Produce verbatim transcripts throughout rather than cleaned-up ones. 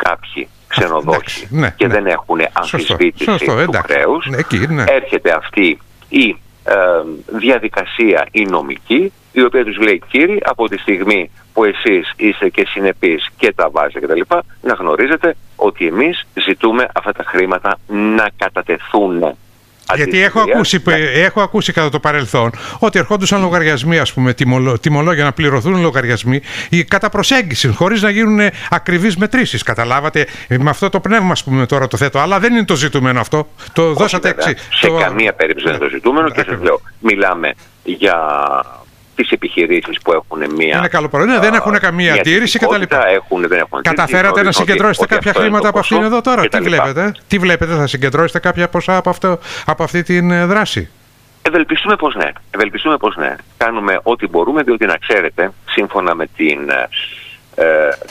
κάποιοι ξενοδόχοι ναι, και ναι. δεν έχουν αμφισβήτηση σωστό, σωστό, του εντάξει. χρέους, Ναι, εκεί, ναι. έρχεται αυτή η ε, διαδικασία η νομική, η οποία τους λέει, κύριοι, από τη στιγμή που εσείς είστε και συνεπείς και τα βάζετε κτλ., να γνωρίζετε ότι εμείς ζητούμε αυτά τα χρήματα να κατατεθούν. Γιατί έχω ακούσει, ναι. έχω ακούσει κατά το παρελθόν ότι ερχόντουσαν λογαριασμοί, ας πούμε, τιμολο, τιμολόγια να πληρωθούν λογαριασμοί κατά προσέγγιση, χωρίς να γίνουν ακριβείς μετρήσεις. Καταλάβατε, με αυτό το πνεύμα, ας πούμε, τώρα το θέτω. Αλλά δεν είναι το ζητούμενο αυτό. Το όχι, δώσατε εξή. Σε το... καμία περίπτωση δεν είναι το ζητούμενο ναι, και σας λέω, μιλάμε για τις επιχειρήσεις που έχουν μία. Είναι καλό παράδειγμα, δεν έχουν καμία αντίρρηση κτλ. Καταφέρατε να συγκεντρώσετε ότι, κάποια ότι χρήματα από αυτήν εδώ τώρα. Τι βλέπετε, τι βλέπετε, θα συγκεντρώσετε κάποια ποσά από, αυτό, από αυτή την δράση? Ευελπιστούμε πως ναι. Ευελπιστούμε πως ναι. Κάνουμε ό,τι μπορούμε, διότι να ξέρετε, σύμφωνα με την, ε,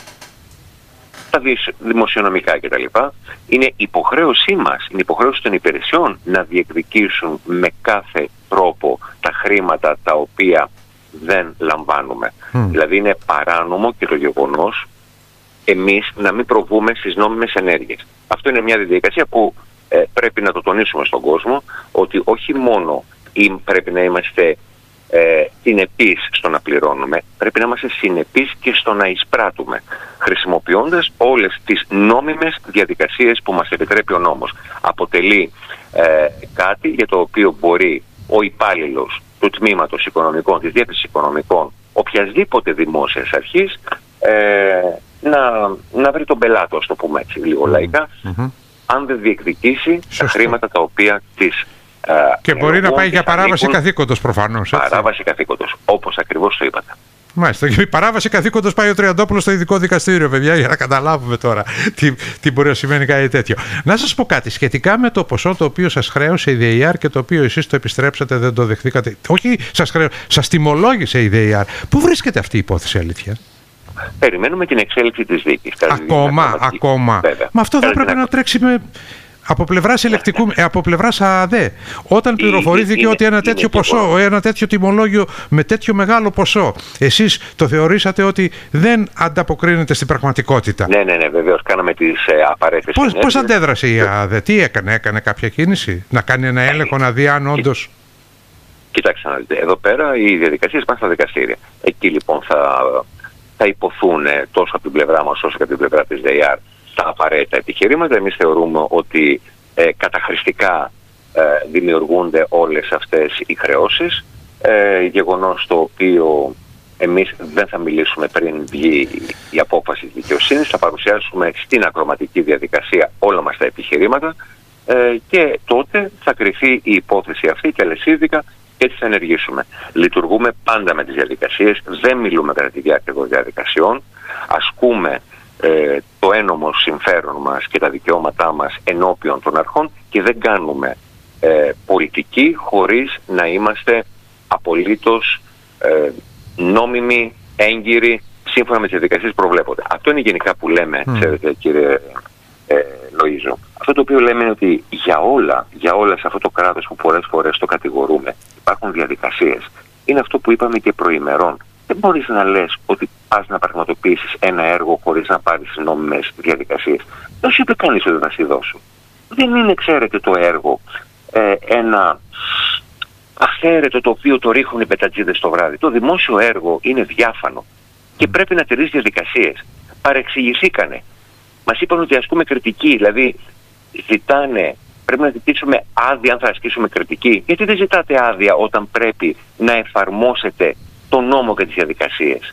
τα δημοσιονομικά κτλ., είναι υποχρέωσή μας, είναι υποχρέωση των υπηρεσιών να διεκδικήσουν με κάθε τρόπο τα χρήματα τα οποία δεν λαμβάνουμε. Mm. Δηλαδή είναι παράνομο και το γεγονός εμείς να μην προβούμε στις νόμιμες ενέργειες. Αυτό είναι μια διαδικασία που ε, πρέπει να το τονίσουμε στον κόσμο, ότι όχι μόνο ή, πρέπει να είμαστε ε, συνεπείς στο να πληρώνουμε, πρέπει να είμαστε συνεπείς και στο να εισπράττουμε, χρησιμοποιώντας όλες τις νόμιμες διαδικασίες που μας επιτρέπει ο νόμος. Αποτελεί ε, κάτι για το οποίο μπορεί ο υπάλληλος του τμήματος οικονομικών, της διεύθυνσης οικονομικών, οποιασδήποτε δημόσιας αρχής, ε, να, να βρει τον πελάτο, ας το πούμε έτσι λίγο λαϊκά, mm-hmm. αν δεν διεκδικήσει Σωστό. τα χρήματα τα οποία της ε, και μπορεί να πάει για παράβαση καθήκοντος προφανώς. Έτσι. Παράβαση καθήκοντος, όπως ακριβώς το είπατε. Μάλιστα. Η παράβαση καθήκοντος πάει ο Τριαντόπουλος στο ειδικό δικαστήριο, παιδιά, για να καταλάβουμε τώρα τι, τι μπορεί να σημαίνει κάτι τέτοιο. Να σας πω κάτι σχετικά με το ποσό το οποίο σας χρέωσε η ΔΕΙΑΡ και το οποίο εσείς το επιστρέψατε, δεν το δεχθήκατε. Όχι, σας, χρέω, σας τιμολόγησε η ΔΕΙΑΡ. Πού βρίσκεται αυτή η υπόθεση, αλήθεια? Περιμένουμε την εξέλιξη της δίκης. Ακόμα, ακόμα. Βέβαια. Μα αυτό θα πρέπει να τρέξει με... Από πλευράς ελεκτικού, από πλευράς ΑΔΕ. Όταν πληροφορήθηκε είναι, ότι ένα τέτοιο είναι ποσό, ένα τέτοιο τιμολόγιο με τέτοιο μεγάλο ποσό, εσείς το θεωρήσατε ότι δεν ανταποκρίνεται στην πραγματικότητα? Ναι, ναι, ναι, βεβαίως κάναμε τις ε, απαραίτητες πώς, πώς αντέδρασε η ΑΔΕ, τι έκανε, έκανε κάποια κίνηση, να κάνει ένα έλεγχο, να δει αν όντως... Κοιτάξτε να δείτε, εδώ πέρα οι διαδικασίες πάνε στα δικαστήρια. Εκεί λοιπόν θα, θα υποθούν τόσο από την πλευρά μας όσο και από την πλευρά της ΔΕΙΑΡ τα απαραίτητα επιχειρήματα. Εμείς θεωρούμε ότι ε, καταχρηστικά ε, δημιουργούνται όλες αυτές οι χρεώσεις, ε, γεγονός το οποίο εμείς δεν θα μιλήσουμε πριν βγει η απόφαση της δικαιοσύνης, θα παρουσιάσουμε στην ακροματική διαδικασία όλα μας τα επιχειρήματα ε, και τότε θα κριθεί η υπόθεση αυτή και αλεσίδικα και έτσι θα ενεργήσουμε. Λειτουργούμε πάντα με τις διαδικασίες, δεν μιλούμε κατά τη διάρκεια των διαδικασιών, ασκούμε Ε, το ένομο συμφέρον μας και τα δικαιώματά μας ενώπιον των αρχών και δεν κάνουμε ε, πολιτική χωρίς να είμαστε απολύτως ε, νόμιμοι, έγκυροι, σύμφωνα με τις διαδικασίες που προβλέπονται. Αυτό είναι γενικά που λέμε, mm. ξέρετε κύριε ε, Λοΐζο. Αυτό το οποίο λέμε είναι ότι για όλα, για όλα σε αυτό το κράτος που πολλές φορές το κατηγορούμε, υπάρχουν διαδικασίες. Είναι αυτό που είπαμε και προημερών. Δεν μπορείς να λες ότι πας να πραγματοποιήσεις ένα έργο χωρίς να πάρεις νόμιμες διαδικασίες. Δεν σου είπε κανείς ότι θα στη δώσουν. Δεν είναι, ξέρετε, το έργο ε, ένα αφαίρετο το οποίο το ρίχνουν οι πετατζίδες το βράδυ. Το δημόσιο έργο είναι διάφανο και πρέπει να τηρείς διαδικασίες. Παρεξηγηθήκανε. Μας είπαν ότι ασκούμε κριτική, δηλαδή ζητάνε, πρέπει να ζητήσουμε άδεια αν θα ασκήσουμε κριτική. Γιατί δεν ζητάτε άδεια όταν πρέπει να εφαρμόσετε τον νόμο και τις διαδικασίες?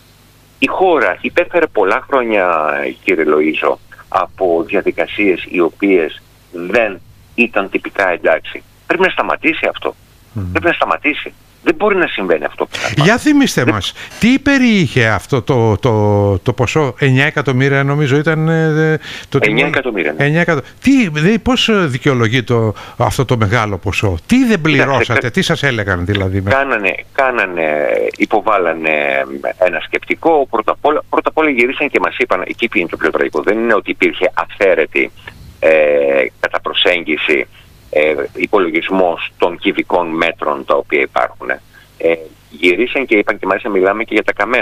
Η χώρα υπέφερε πολλά χρόνια, κύριε Λοΐζο, από διαδικασίες οι οποίες δεν ήταν τυπικά εντάξει. Πρέπει να σταματήσει αυτό. Mm. Πρέπει να σταματήσει. Δεν μπορεί να συμβαίνει αυτό. Για θυμίστε δεν... μας, τι περιείχε αυτό το, το, το ποσό, εννιά εκατομμύρια νομίζω ήταν... Το εννιά εκατομμύρια. Ναι. εννιά εκατομμύρια. Τι, δε, πώς δικαιολογεί το, αυτό το μεγάλο ποσό? Τι δεν πληρώσατε, Κοίταξε, τι σας έλεγαν δηλαδή? Κάνανε, κάνανε, υποβάλανε ένα σκεπτικό, πρώτα απ' όλα, πρώτα απ' όλα γυρίσαν και μας είπαν, εκεί πήγαινε το πιο τραγικό, δεν είναι ότι υπήρχε αυθαίρετη ε, κατά προσέγγιση Ε, υπολογισμός των κυβικών μέτρων τα οποία υπάρχουν. Ε, γυρίσαν και είπαν και μάλιστα μιλάμε και για τα καμένα.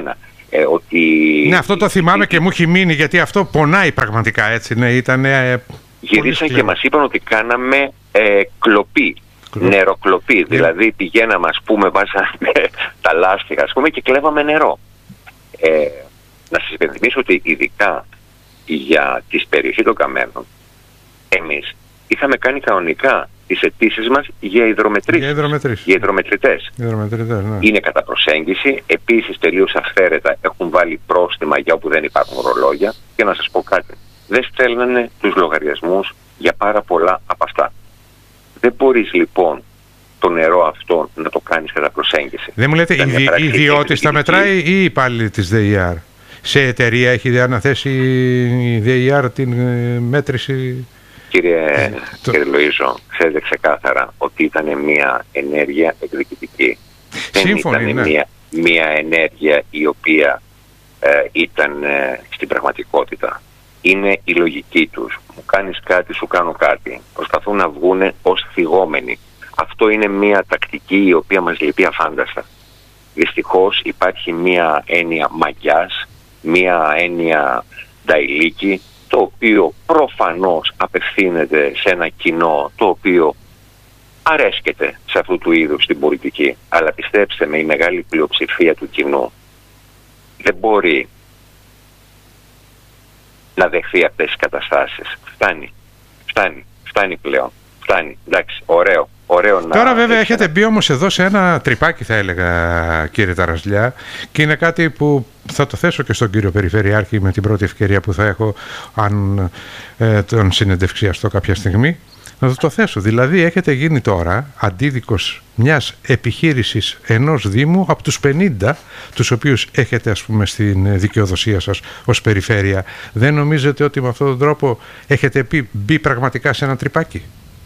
Ε, ότι... Ναι, αυτό το θυμάμαι και μου έχει μείνει, γιατί αυτό πονάει πραγματικά, έτσι, ναι, ήταν... Ε, γυρίσαν και μας είπαν ότι κάναμε ε, κλοπή, Κλο... νεροκλοπή, yeah. δηλαδή πηγαίναμε, ας πούμε, βάζαμε τα λάστιχα, ας πούμε, και κλέβαμε νερό. Ε, να σας υπενθυμίσω ότι ειδικά για τις περιοχές των Καμένων, εμείς είχαμε κάνει κανονικά τις αιτήσεις μας για υδρομετρήσεις, για, για υδρομετρητές. Ναι. Είναι κατά προσέγγιση, επίσης τελείως αυθαίρετα έχουν βάλει πρόστιμα για όπου δεν υπάρχουν ρολόγια. Και να σας πω κάτι, δεν στέλνανε τους λογαριασμούς για πάρα πολλά από αυτά. Δεν μπορείς λοιπόν το νερό αυτό να το κάνεις κατά προσέγγιση. Δεν μου λέτε, η ιδιώτης τα μετράει ή η υπάλληλη της ΔΕΙΑΡ? Σε εταιρεία έχει αναθέσει η ΔΕΙΑΡ την μέτρηση? Κύριε, ε, το... κύριε Λοΐζο, ξέρετε ξεκάθαρα ότι ήταν μια ενέργεια εκδικητική. Σύμφωνη, δεν ήταν ναι. μια, μια ενέργεια η οποία ε, ήταν ε, στην πραγματικότητα. Είναι η λογική τους. Μου κάνεις κάτι, σου κάνω κάτι. Προσπαθούν να βγουν ως θυγόμενοι. Αυτό είναι μια τακτική η οποία μας λυπεί αφάνταστα. Δυστυχώς υπάρχει μια έννοια μαγιάς, μια έννοια νταϊλίκη, το οποίο προφανώς απευθύνεται σε ένα κοινό το οποίο αρέσκεται σε αυτού του είδους την πολιτική. Αλλά πιστέψτε με, η μεγάλη πλειοψηφία του κοινού δεν μπορεί να δεχθεί αυτές τις καταστάσεις. Φτάνει, φτάνει, φτάνει πλέον, φτάνει, εντάξει, ωραίο. Ωραίο να... Τώρα βέβαια έχετε μπει όμως εδώ σε ένα τρυπάκι, θα έλεγα, κύριε Ταρασλιά, και είναι κάτι που θα το θέσω και στον κύριο Περιφερειάρχη με την πρώτη ευκαιρία που θα έχω, αν ε, τον συνεντευξιαστώ κάποια στιγμή, να το, το θέσω. Δηλαδή έχετε γίνει τώρα αντίδικος μιας επιχείρησης ενός Δήμου από τους πενήντα τους οποίους έχετε, ας πούμε, στην δικαιοδοσία σας ως περιφέρεια. Δεν νομίζετε ότι με αυτόν τον τρόπο έχετε μπει, μπει πραγματικά σε ένα τρυπάκι?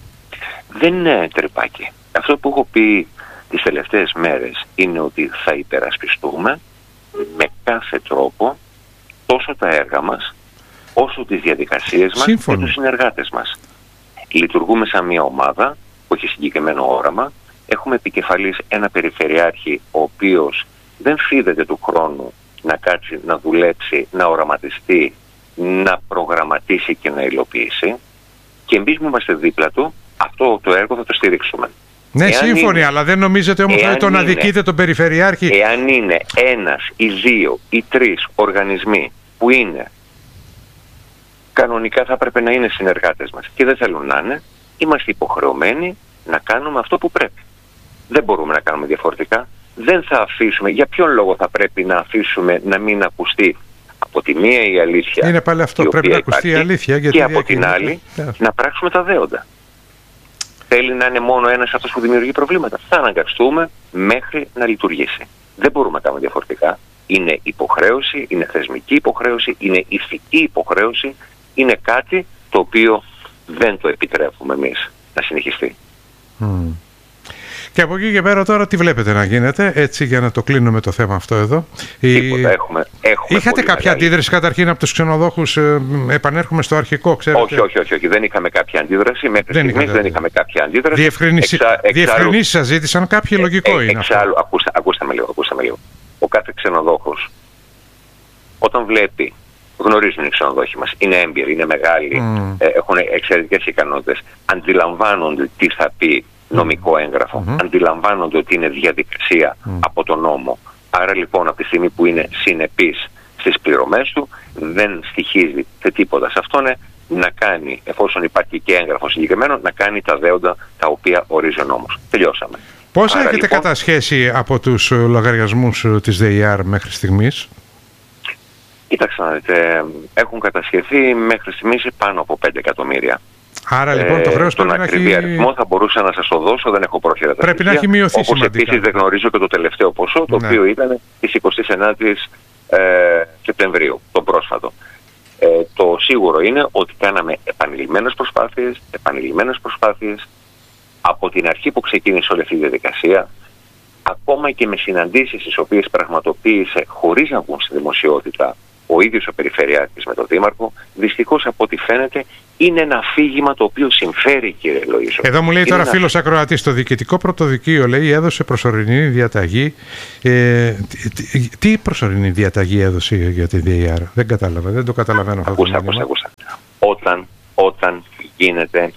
Δεν είναι τρυπάκι. Αυτό που έχω πει τις τελευταίες μέρες είναι ότι θα υπερασπιστούμε με κάθε τρόπο τόσο τα έργα μας όσο τις διαδικασίες μας Σύμφωνο. και τους συνεργάτες μας. Λειτουργούμε σαν μια ομάδα που έχει συγκεκριμένο όραμα. Έχουμε επικεφαλής ένα περιφερειάρχη ο οποίος δεν φίδεται του χρόνου να κάτσει, να δουλέψει, να οραματιστεί, να προγραμματίσει και να υλοποιήσει. Και εμείς που είμαστε δίπλα του, αυτό το έργο θα το στηρίξουμε. Ναι, εάν σύμφωνοι, είναι, αλλά δεν νομίζετε όμως ότι τον αδικείτε τον Περιφερειάρχη? Εάν είναι ένας ή δύο ή τρεις οργανισμοί που είναι κανονικά θα έπρεπε να είναι συνεργάτες μας και δεν θέλουν να είναι, είμαστε υποχρεωμένοι να κάνουμε αυτό που πρέπει. Δεν μπορούμε να κάνουμε διαφορετικά. Δεν θα αφήσουμε, για ποιον λόγο θα πρέπει να αφήσουμε να μην ακουστεί από τη μία η αλήθεια? Είναι πάλι αυτό, πρέπει να ακουστεί η αλήθεια. Γιατί και από την άλλη yeah. να πράξουμε τα δέοντα. Θέλει να είναι μόνο ένας αυτός που δημιουργεί προβλήματα. Θα αναγκαστούμε μέχρι να λειτουργήσει. Δεν μπορούμε να κάνουμε διαφορετικά. Είναι υποχρέωση, είναι θεσμική υποχρέωση, είναι ηθική υποχρέωση. Είναι κάτι το οποίο δεν το επιτρέπουμε εμείς να συνεχιστεί. Mm. Και από εκεί και πέρα τώρα τι βλέπετε να γίνεται, έτσι, για να το κλείνουμε το θέμα αυτό εδώ? Τίποτα, έχουμε, έχουμε Είχατε κάποια μεγάλη... αντίδραση καταρχήν από τους ξενοδόχους? Ε, επανέρχομαι στο αρχικό, ξέρετε. Όχι, όχι, όχι, όχι. Δεν είχαμε κάποια αντίδραση. Μέχρι δεν στιγμής δεν είχαμε κάποια αντίδραση. Διευκρινήσει... Εξα... Διευκρινήσεις σας ζήτησαν κάποιοι, ε, λογικό ε, είναι εξάλλου, αυτό. Ακούστε, ακούστε με λίγο, ακούστε με λίγο. Ο κάθε ξενοδόχος όταν βλέπει, γνωρίζουν οι ξενοδόχοι μας, είναι έμπειροι, είναι μεγάλοι, mm. ε, έχουν εξαιρετικές ικανότητες, αντιλαμβάνονται τι θα πει νομικό έγγραφο, mm-hmm. αντιλαμβάνονται ότι είναι διαδικασία mm. από τον νόμο. Άρα λοιπόν από τη στιγμή που είναι συνεπής στις πληρωμές του, δεν στοιχίζει σε τίποτα σε αυτόν να κάνει, εφόσον υπάρχει και έγγραφο συγκεκριμένο, να κάνει τα δέοντα τα οποία ορίζει ο νόμος. Τελειώσαμε. Πόσα Άρα, έχετε λοιπόν, κατασχέσει από τους λογαριασμούς της ΔΕΙΑΡ μέχρι στιγμής? Κοίταξα να δείτε, έχουν κατασχεθεί μέχρι στιγμής πάνω από πέντε εκατομμύρια. Άρα λοιπόν το χρέος ε, τον πρέπει ακριβή να έχει... αριθμό θα μπορούσα να σας το δώσω, δεν έχω πρόχειρα τα πρέπει στοιχεία. Να έχει μειωθεί όπως σημαντικά. Επίσης δεν γνωρίζω και το τελευταίο ποσό, το ναι. οποίο ήταν της εικοστής ενάτης ε, Σεπτεμβρίου, το πρόσφατο. Ε, το σίγουρο είναι ότι κάναμε επανειλημμένες προσπάθειες, επανειλημμένες προσπάθειες από την αρχή που ξεκίνησε όλη αυτή η διαδικασία, ακόμα και με συναντήσεις τις οποίες πραγματοποίησε χωρίς να βγουν στη δημοσιότητα ο ίδιος ο Περιφερειάρχης με τον Δήμαρχο, δυστυχώς από ό,τι φαίνεται είναι ένα αφήγημα το οποίο συμφέρει, κύριε Λοΐζο. Εδώ μου λέει είναι τώρα ένα... φίλος ακροατής, το Διοικητικό Πρωτοδικείο, λέει, έδωσε προσωρινή διαταγή. Ε, τι, τι προσωρινή διαταγή έδωσε για τη ντι έι αρ? Δεν κατάλαβα, δεν το καταλαβαίνω αυτό. Ακούστε, ακούστε, ακούστε. Όταν, όταν γίνεται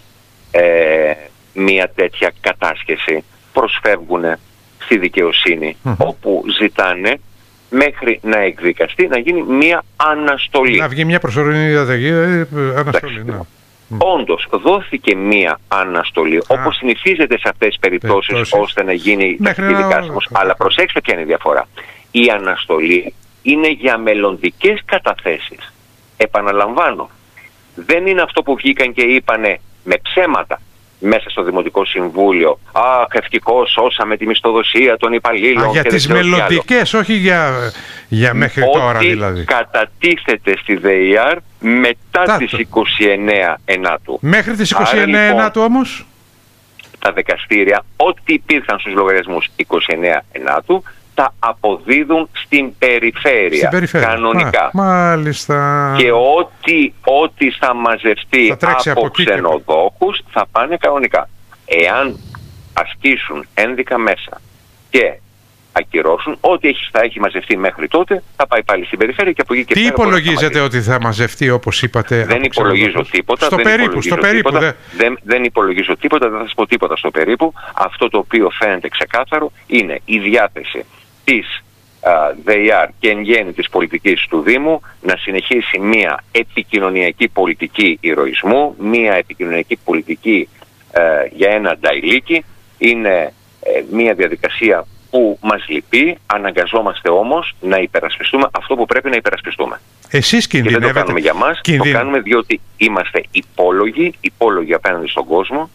ε, μια τέτοια κατάσχεση, προσφεύγουν στη δικαιοσύνη, mm-hmm. όπου ζητάνε μέχρι να εκδικαστεί να γίνει μια αναστολή. Να βγει μια προσωρινή διαταγή, ε, αναστολή. Ναι. Όντως, δόθηκε μια αναστολή, Α. όπως συνηθίζεται σε αυτές τις περιπτώσεις, περιπτώσεις. ώστε να γίνει τακτική να... δικάσιμος. Αλλά προσέξτε ποια είναι η διαφορά. Η αναστολή είναι για μελλοντικές καταθέσεις. Επαναλαμβάνω, δεν είναι αυτό που βγήκαν και είπανε με ψέματα μέσα στο Δημοτικό Συμβούλιο. Α, ευτυχώς σώσαμε τη μισθοδοσία των υπαλλήλων. Α, για τις μελλοντικές, όχι για, για μέχρι ότι τώρα δηλαδή. Κατατίθεται στη ΔΕΙ Αρ μετά Τάτο. τις είκοσι εννέα Ενάτου. Μέχρι τις είκοσι εννέα λοιπόν, Ενάτου όμως. Τα δικαστήρια, ό,τι υπήρχαν στους λογαριασμούς είκοσι εννέα Ενάτου, τα αποδίδουν στην περιφέρεια, στην περιφέρεια. κανονικά. Α, μάλιστα. Και ό,τι, ό,τι θα μαζευτεί θα από, από ξενοδόχους θα πάνε κανονικά. Εάν ασκήσουν ένδικα μέσα και ακυρώσουν, ό,τι έχει, θα έχει μαζευτεί μέχρι τότε θα πάει πάλι στην περιφέρεια και από εκεί και τι πέρα. Τι υπολογίζετε ότι θα μαζευτεί, όπως είπατε? Δεν υπολογίζω τίποτα. Στο δεν περίπου, υπολογίζω στο περίπου. Τίποτα, Δε... δεν, δεν υπολογίζω τίποτα, δεν θα σας πω τίποτα στο περίπου. Αυτό το οποίο φαίνεται ξεκάθαρο είναι η διάθεση της ΔΕΙ Αρ και εν γέννη της πολιτικής του Δήμου να συνεχίσει μια επικοινωνιακή πολιτική ηρωισμού, μια επικοινωνιακή πολιτική ε, για ένα νταϊλίκι. Είναι ε, μια διαδικασία που μας λυπεί, αναγκαζόμαστε όμως να υπερασπιστούμε αυτό που πρέπει να υπερασπιστούμε. Εσείς κινδυνεύετε. Και δεν το κάνουμε για μας, Κινδυ... το κάνουμε διότι είμαστε υπόλογοι, υπόλογοι απέναντι στον κόσμο,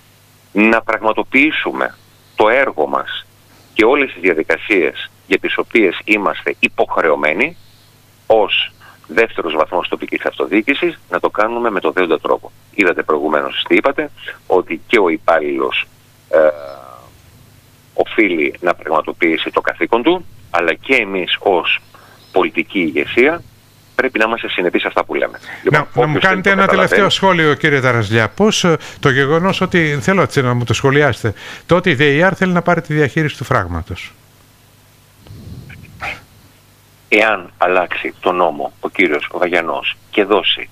να πραγματοποιήσουμε το έργο μας και όλες τις διαδικασίες για τις οποίες είμαστε υποχρεωμένοι ως δεύτερος βαθμός τοπικής αυτοδιοίκησης να το κάνουμε με το δέοντα τρόπο. Είδατε προηγουμένως τι είπατε, ότι και ο υπάλληλος ε, οφείλει να πραγματοποιήσει το καθήκον του, αλλά και εμείς ως πολιτική ηγεσία πρέπει να είμαστε συνεπείς σε αυτά που λέμε. Να, λοιπόν, να μου κάνετε ένα τελευταίο σχόλιο, κύριε Ταρασλιά. Πώς το γεγονός ότι, θέλω έτσι να μου το σχολιάσετε, το ότι η ΔΕΙ Αρ θέλει να πάρει τη διαχείριση του φράγματος. Εάν αλλάξει το νόμο ο κύριος Βαγιανός και δώσει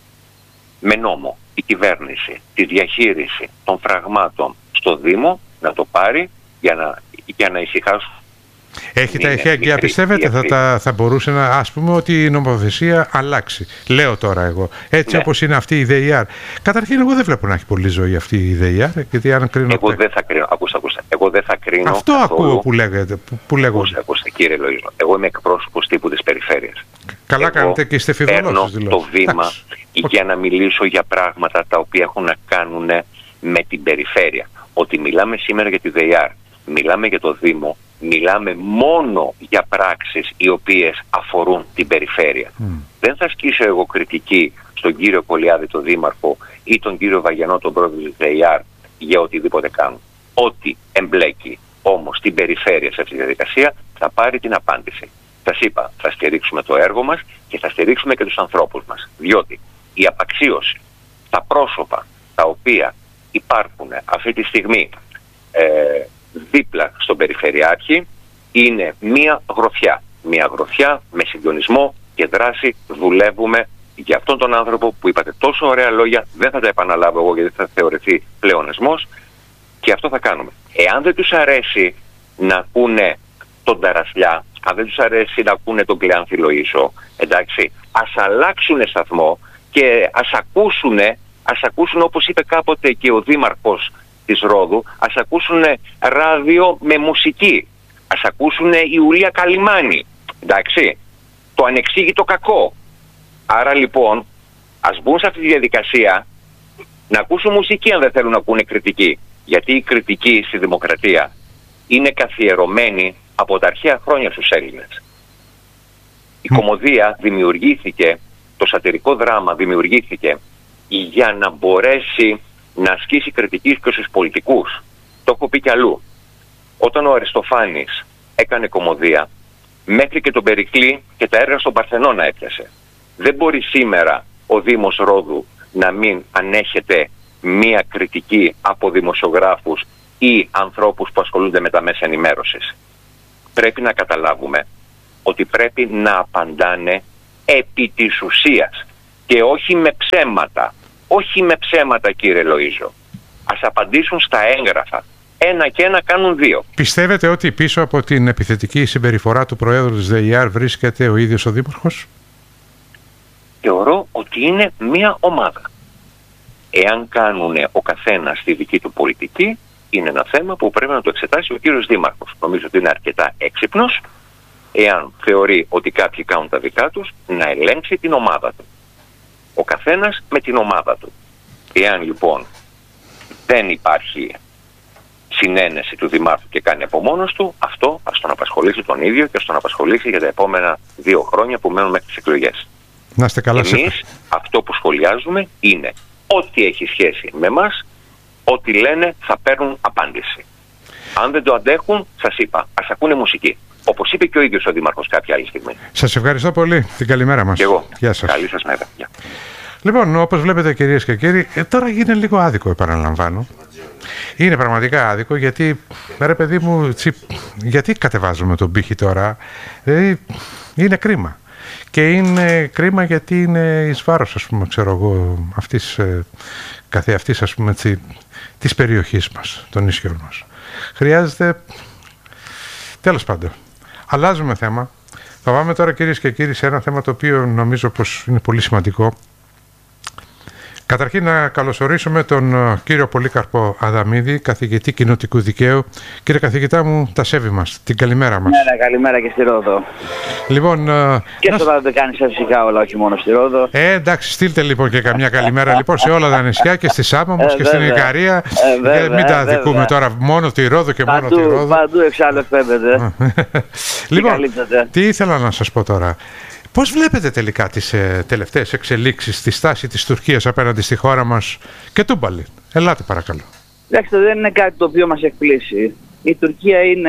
με νόμο η κυβέρνηση τη διαχείριση των φραγμάτων στο Δήμο, να το πάρει για να, για να ησυχάσουν. Έχει τα εχέγγυα, πιστεύετε, θα, τα, θα μπορούσε να, ας πούμε, ότι η νομοθεσία αλλάξει. Λέω τώρα εγώ, έτσι ναι. όπως είναι αυτή η ΔΕΙ Αρ. Καταρχήν, εγώ δεν βλέπω να έχει πολλή ζωή αυτή η ΔΕΙ Αρ, γιατί αν κρίνω... Εγώ δεν θα κρίνω, ακούστε, ακούστε, εγώ δεν θα κρίνω... Αυτό καθόλου, ακούω που λέγεται, που, που λέγω. Ακούστε, ακούστε, κύριε Λοΐζο, εγώ είμαι εκπρόσωπος τύπου της περιφέρειας. Καλά εγώ κάνετε και είστε φιδωλώσεις, δηλαδή. το βήμα για να μιλήσω για πράγματα τα οποία έχουν να κάνουν με την περιφέρεια. Ότι μιλάμε σήμερα για τη ΔΕΙ Αρ, μιλάμε για το Δήμο, μιλάμε μόνο για πράξεις οι οποίες αφορούν την περιφέρεια. Mm. Δεν θα ασκήσω εγώ κριτική στον κύριο Πολιάδη, τον Δήμαρχο, ή τον κύριο Βαγιανό, τον πρόεδρο της ΔΕΙ Αρ, για οτιδήποτε κάνουν. Ό,τι εμπλέκει όμως την περιφέρεια σε αυτή τη διαδικασία θα πάρει την απάντηση. Σας είπα, θα στηρίξουμε το έργο μας και θα στηρίξουμε και τους ανθρώπους μας. Διότι η απαξίωση, τα πρόσωπα τα οποία υπάρχουν αυτή τη στιγμή ε, δίπλα στον Περιφερειάρχη είναι μία γροθιά. Μία γροθιά με συντονισμό και δράση. Δουλεύουμε για αυτόν τον άνθρωπο που είπατε τόσο ωραία λόγια. Δεν θα τα επαναλάβω εγώ γιατί θα θεωρηθεί πλεονασμός. Και αυτό θα κάνουμε. Εάν δεν τους αρέσει να ακούνε τον Ταρασλιά, αν δεν τους αρέσει να ακούνε τον Κλεάνθη Λοΐζο, εντάξει, ας αλλάξουν σταθμό και ας ακούσουν, ας ακούσουν όπως είπε κάποτε και ο Δήμαρχος της Ρόδου, ας ακούσουν ράδιο με μουσική, ας ακούσουν Ιουλία Καλιμάνη, εντάξει, το ανεξήγητο κακό. Άρα λοιπόν ας μπουν σε αυτή τη διαδικασία να ακούσουν μουσική αν δεν θέλουν να ακούνε κριτική, γιατί η κριτική στη δημοκρατία είναι καθιερωμένη από τα αρχαία χρόνια στους Έλληνες. Η κωμωδία δημιουργήθηκε, το σατυρικό δράμα δημιουργήθηκε για να μπορέσει να ασκήσει κριτική και στους πολιτικούς. Το έχω πει κι αλλού. Όταν ο Αριστοφάνης έκανε κωμωδία, Μέχρι και τον Περικλή και τα έργα στον Παρθενώνα έπιασε. Δεν μπορεί σήμερα ο Δήμος Ρόδου να μην ανέχεται μία κριτική από δημοσιογράφους ή ανθρώπους που ασχολούνται με τα μέσα ενημέρωσης. Πρέπει να καταλάβουμε ότι πρέπει να απαντάνε επί της ουσίας και όχι με ψέματα. Όχι με ψέματα, κύριε Λοΐζο. Ας απαντήσουν στα έγγραφα. Ένα και ένα κάνουν δύο. Πιστεύετε ότι πίσω από την επιθετική συμπεριφορά του Προέδρου της ΔΕΙΑΡ βρίσκεται ο ίδιος ο Δήμαρχος? Θεωρώ ότι είναι μία ομάδα. Εάν κάνουν ο καθένας τη δική του πολιτική, είναι ένα θέμα που πρέπει να το εξετάσει ο κύριος Δήμαρχος. Νομίζω ότι είναι αρκετά έξυπνος, εάν θεωρεί ότι κάποιοι κάνουν τα δικά τους, να ελέγξει την ομάδα του. Ο καθένας με την ομάδα του. Εάν λοιπόν δεν υπάρχει συνένεση του Δημάρχου και κάνει από μόνος του, αυτό ας τον απασχολήσει τον ίδιο και ας τον απασχολήσει για τα επόμενα δύο χρόνια που μένουν μέχρι τις εκλογές. Να είστε καλά. Εμείς σε... αυτό που σχολιάζουμε είναι ό,τι έχει σχέση με εμάς, ό,τι λένε θα παίρνουν απάντηση. Αν δεν το αντέχουν, σας είπα, ας ακούνε μουσική. Όπως είπε και ο ίδιος ο Δήμαρχος κάποια άλλη στιγμή. Σας ευχαριστώ πολύ. Την καλημέρα μας. Και εγώ. Γεια σας. Καλή σας μέρα. Γεια. Λοιπόν, όπως βλέπετε κυρίες και κύριοι, ε, τώρα γίνεται λίγο άδικο, επαναλαμβάνω. Είναι πραγματικά άδικο, γιατί, ρε παιδί μου, τσι, γιατί κατεβάζουμε τον πύχη τώρα? Ε, είναι κρίμα. Και είναι κρίμα γιατί είναι εις βάρος, ας πούμε, ξέρω εγώ, αυτής, ε, καθεαυτής, ας πούμε, τσι, της περιοχής μας, των νησιών μας. Χρειάζεται... Τέλος πάντων, αλλάζουμε θέμα. Θα πάμε τώρα, κυρίες και κύριοι, σε ένα θέμα το οποίο νομίζω πως είναι πολύ σημαντικό. Καταρχήν να καλωσορίσουμε τον κύριο Πολύκαρπο Αδαμίδη, καθηγητή κοινοτικού δικαίου. Κύριε καθηγητά μου, τα σέβη μας. Την καλημέρα μας. Ναι, καλημέρα και στη Ρόδο. Λοιπόν, και στο να... κάνει φυσικά όλα, όχι μόνο στη Ρόδο. Ε, εντάξει, στείλτε λοιπόν και καμιά καλημέρα λοιπόν σε όλα τα νησιά και στη Σάμαμος ε, και στην Ικαρία. Ε, βέβαια, μην τα αδικούμε ε, τώρα μόνο τη Ρόδο και μόνο παντού, τη Ρόδο. Παντού εξάλλου εκπέμπεται. Λοιπόν, τι ήθελα να σας πω τώρα. Πώς βλέπετε τελικά τις ε, τελευταίες εξελίξεις στη στάση της Τουρκίας απέναντι στη χώρα μας και Τούμπαλιν? Ελάτε παρακαλώ. Εντάξει, δεν είναι κάτι το οποίο μας εκπλήσει. Η Τουρκία είναι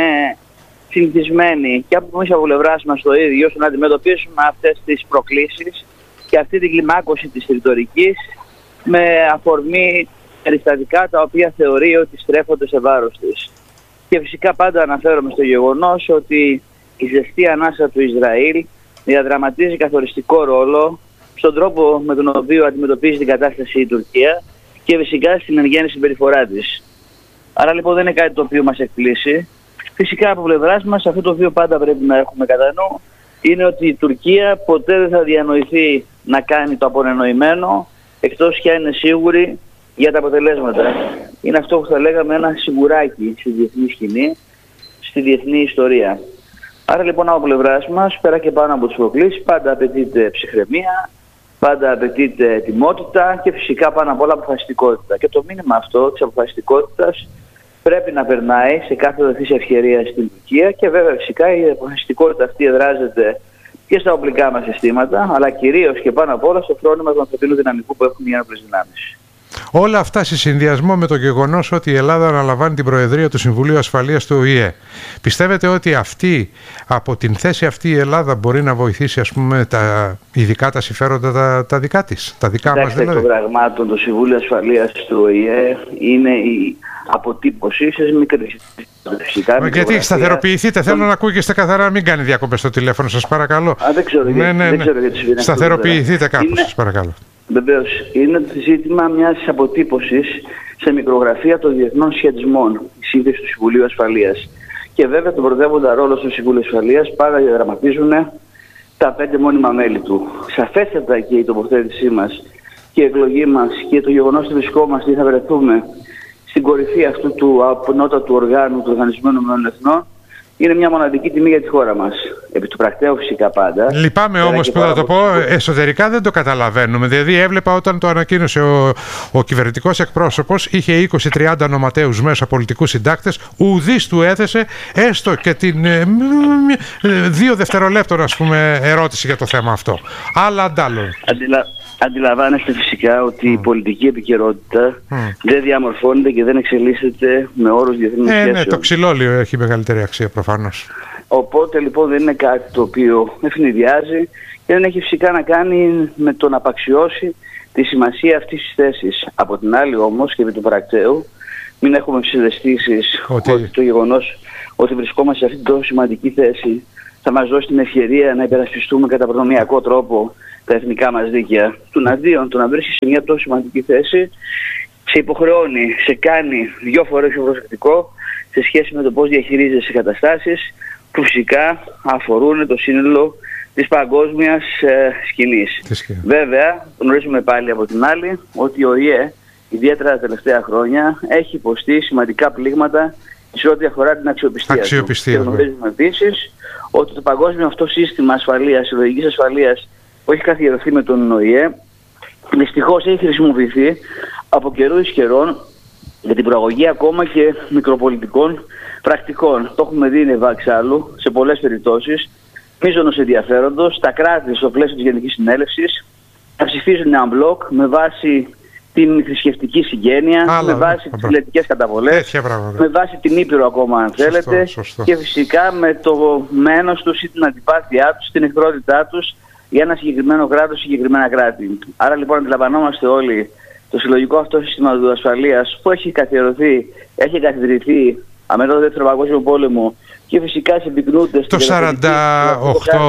συνηθισμένη και από εμείς από πλευράς μας το ίδιο στο να αντιμετωπίσουμε αυτές τις προκλήσεις και αυτή την κλιμάκωση της ρητορικής με αφορμή περιστατικά τα οποία θεωρεί ότι στρέφονται σε βάρος της. Και φυσικά πάντα αναφέρομαι στο γεγονός ότι η ζεστή ανάσα του Ισραήλ διαδραματίζει καθοριστικό ρόλο στον τρόπο με τον οποίο αντιμετωπίζει την κατάσταση η Τουρκία και φυσικά στην εν γέννη συμπεριφορά της. Άρα λοιπόν δεν είναι κάτι το οποίο μας εκπλήσει. Φυσικά από πλευράς μας αυτό το οποίο πάντα πρέπει να έχουμε κατά νου είναι ότι η Τουρκία ποτέ δεν θα διανοηθεί να κάνει το απονενοημένο εκτός και αν είναι σίγουρη για τα αποτελέσματα. Είναι αυτό που θα λέγαμε ένα σιγουράκι στη διεθνή σκηνή, στη διεθνή ιστορία. Άρα λοιπόν από πλευράς μας, πέρα και πάνω από τις προκλήσεις, πάντα απαιτείται ψυχραιμία, πάντα απαιτείται ετοιμότητα και φυσικά πάνω απ' όλα αποφασιστικότητα. Και το μήνυμα αυτό της αποφασιστικότητας πρέπει να περνάει σε κάθε δοθής ευκαιρία στην Τουρκία και βέβαια φυσικά η αποφασιστικότητα αυτή εδράζεται και στα οπλικά μας συστήματα, αλλά κυρίως και πάνω απ' όλα στο φρόνημα του ανθρωπίνου δυναμικού που έχουν οι ένοπλες δυνάμεις. Όλα αυτά σε συνδυασμό με το γεγονός ότι η Ελλάδα αναλαμβάνει την Προεδρία του Συμβουλίου Ασφαλείας του Ο Η Ε. Πιστεύετε ότι αυτή, από την θέση αυτή η Ελλάδα μπορεί να βοηθήσει, ας πούμε, τα, ειδικά τα συμφέροντα τα, τα δικά της, τα δικά μας δηλαδή? Των πραγμάτων, το Συμβούλιο Ασφαλείας του Ο Η Ε είναι η αποτύπωση σε μικρές. Γιατί σταθεροποιηθείτε, θέλω να ακούγεστε καθαρά, μην κάνει διακοπές στο τηλέφωνο, σας παρακαλώ. Α, δεν ξέρω, ναι, ναι, δεν ξέρω γιατί συμβαίνει. Σταθεροποιηθείτε κάπως, είναι... σας παρακαλώ. Βεβαίως, είναι το ζήτημα μιας αποτύπωσης σε μικρογραφία των διεθνών σχετισμών, η σύνθεση του Συμβουλίου Ασφαλείας. Και βέβαια τον πρωτεύοντα ρόλο στο Συμβούλιο Ασφαλείας πάντα διαδραματίζουν τα πέντε μόνιμα μέλη του. Σαφέστατα και η τοποθέτησή μας και η εκλογή μας και το γεγονός ότι βρισκόμαστε ή θα βρεθούμε στην κορυφή αυτού του απνότατου οργάνου του Οργανισμού Ηνωμένων Εθνών είναι μια μοναδική τιμή για τη χώρα μας. Επί του πρακτέου φυσικά πάντα. Λυπάμαι όμως που θα το πω, εσωτερικά δεν το καταλαβαίνουμε. Δηλαδή έβλεπα όταν το ανακοίνωσε ο, ο κυβερνητικός εκπρόσωπος, είχε είκοσι τριάντα νοματέους μέσα, πολιτικούς συντάκτες, ουδής του έθεσε έστω και την ε, δύο δευτερολέπτων, ας πούμε, ερώτηση για το θέμα αυτό. Αλλά αντάλλον. Αντιλα... Αντιλαμβάνεστε φυσικά ότι mm. η πολιτική επικαιρότητα mm. δεν διαμορφώνεται και δεν εξελίσσεται με όρους διεθνούς ε, σχέσεων. Ναι, το ξυλόλιο έχει μεγαλύτερη αξία προφανώς. Οπότε λοιπόν δεν είναι κάτι το οποίο ευνηδιάζει και δεν έχει φυσικά να κάνει με το να απαξιώσει τη σημασία αυτής της θέσης. Από την άλλη όμως και επί του πρακτέου, μην έχουμε ψευδαισθήσεις ότι... ότι το γεγονός ότι βρισκόμαστε σε αυτή την τόσο σημαντική θέση θα μας δώσει την ευκαιρία να υπερασπιστούμε κατά προνομιακό τρόπο τα εθνικά μας δίκαια. Του αντίον, το να βρίσκεις σε μια τόσο σημαντική θέση σε υποχρεώνει, σε κάνει δυο φορές πιο προσεκτικό σε σχέση με το πώς διαχειρίζεσαι καταστάσεις που φυσικά αφορούν το σύνολο της παγκόσμιας ε, σκηνής. Βέβαια, γνωρίζουμε πάλι από την άλλη ότι ο ΙΕ, ιδιαίτερα τα τελευταία χρόνια, έχει υποστεί σημαντικά πλήγματα σε ό,τι αφορά την αξιοπιστία, αξιοπιστία του. Και γνωρίζουμε επίσης ότι το παγκόσμιο αυτό σύστημα ασφαλείας, συλλογικής ασφαλείας που έχει καθιερωθεί με τον ΟΗΕ, δυστυχώς έχει χρησιμοποιηθεί από καιρού εις καιρών για την προαγωγή ακόμα και μικροπολιτικών πρακτικών. Το έχουμε δει είναι εξάλλου σε πολλές περιπτώσεις μείζωνος ενδιαφέροντος τα κράτη στο πλαίσιο της Γενικής Συνέλευσης να ψηφίζουν ένα μπλοκ με βάση την θρησκευτική συγγένεια, Άλλα, με βάση τις φυλετικές καταβολές, με βάση την Ήπειρο ακόμα αν θέλετε, σωστό, σωστό. Και φυσικά με το μένος τους ή την αντιπάθειά τους, την εχθρότητά τους για ένα συγκεκριμένο κράτος, συγκεκριμένα κράτη. Άρα λοιπόν αντιλαμβανόμαστε όλοι το συλλογικό αυτό σύστημα ασφαλείας που έχει καθιερωθεί, έχει καθιδρυθεί μετά το Δεύτερο Παγκόσμιο Πόλεμο και φυσικά συμπυκνούνται το σαράντα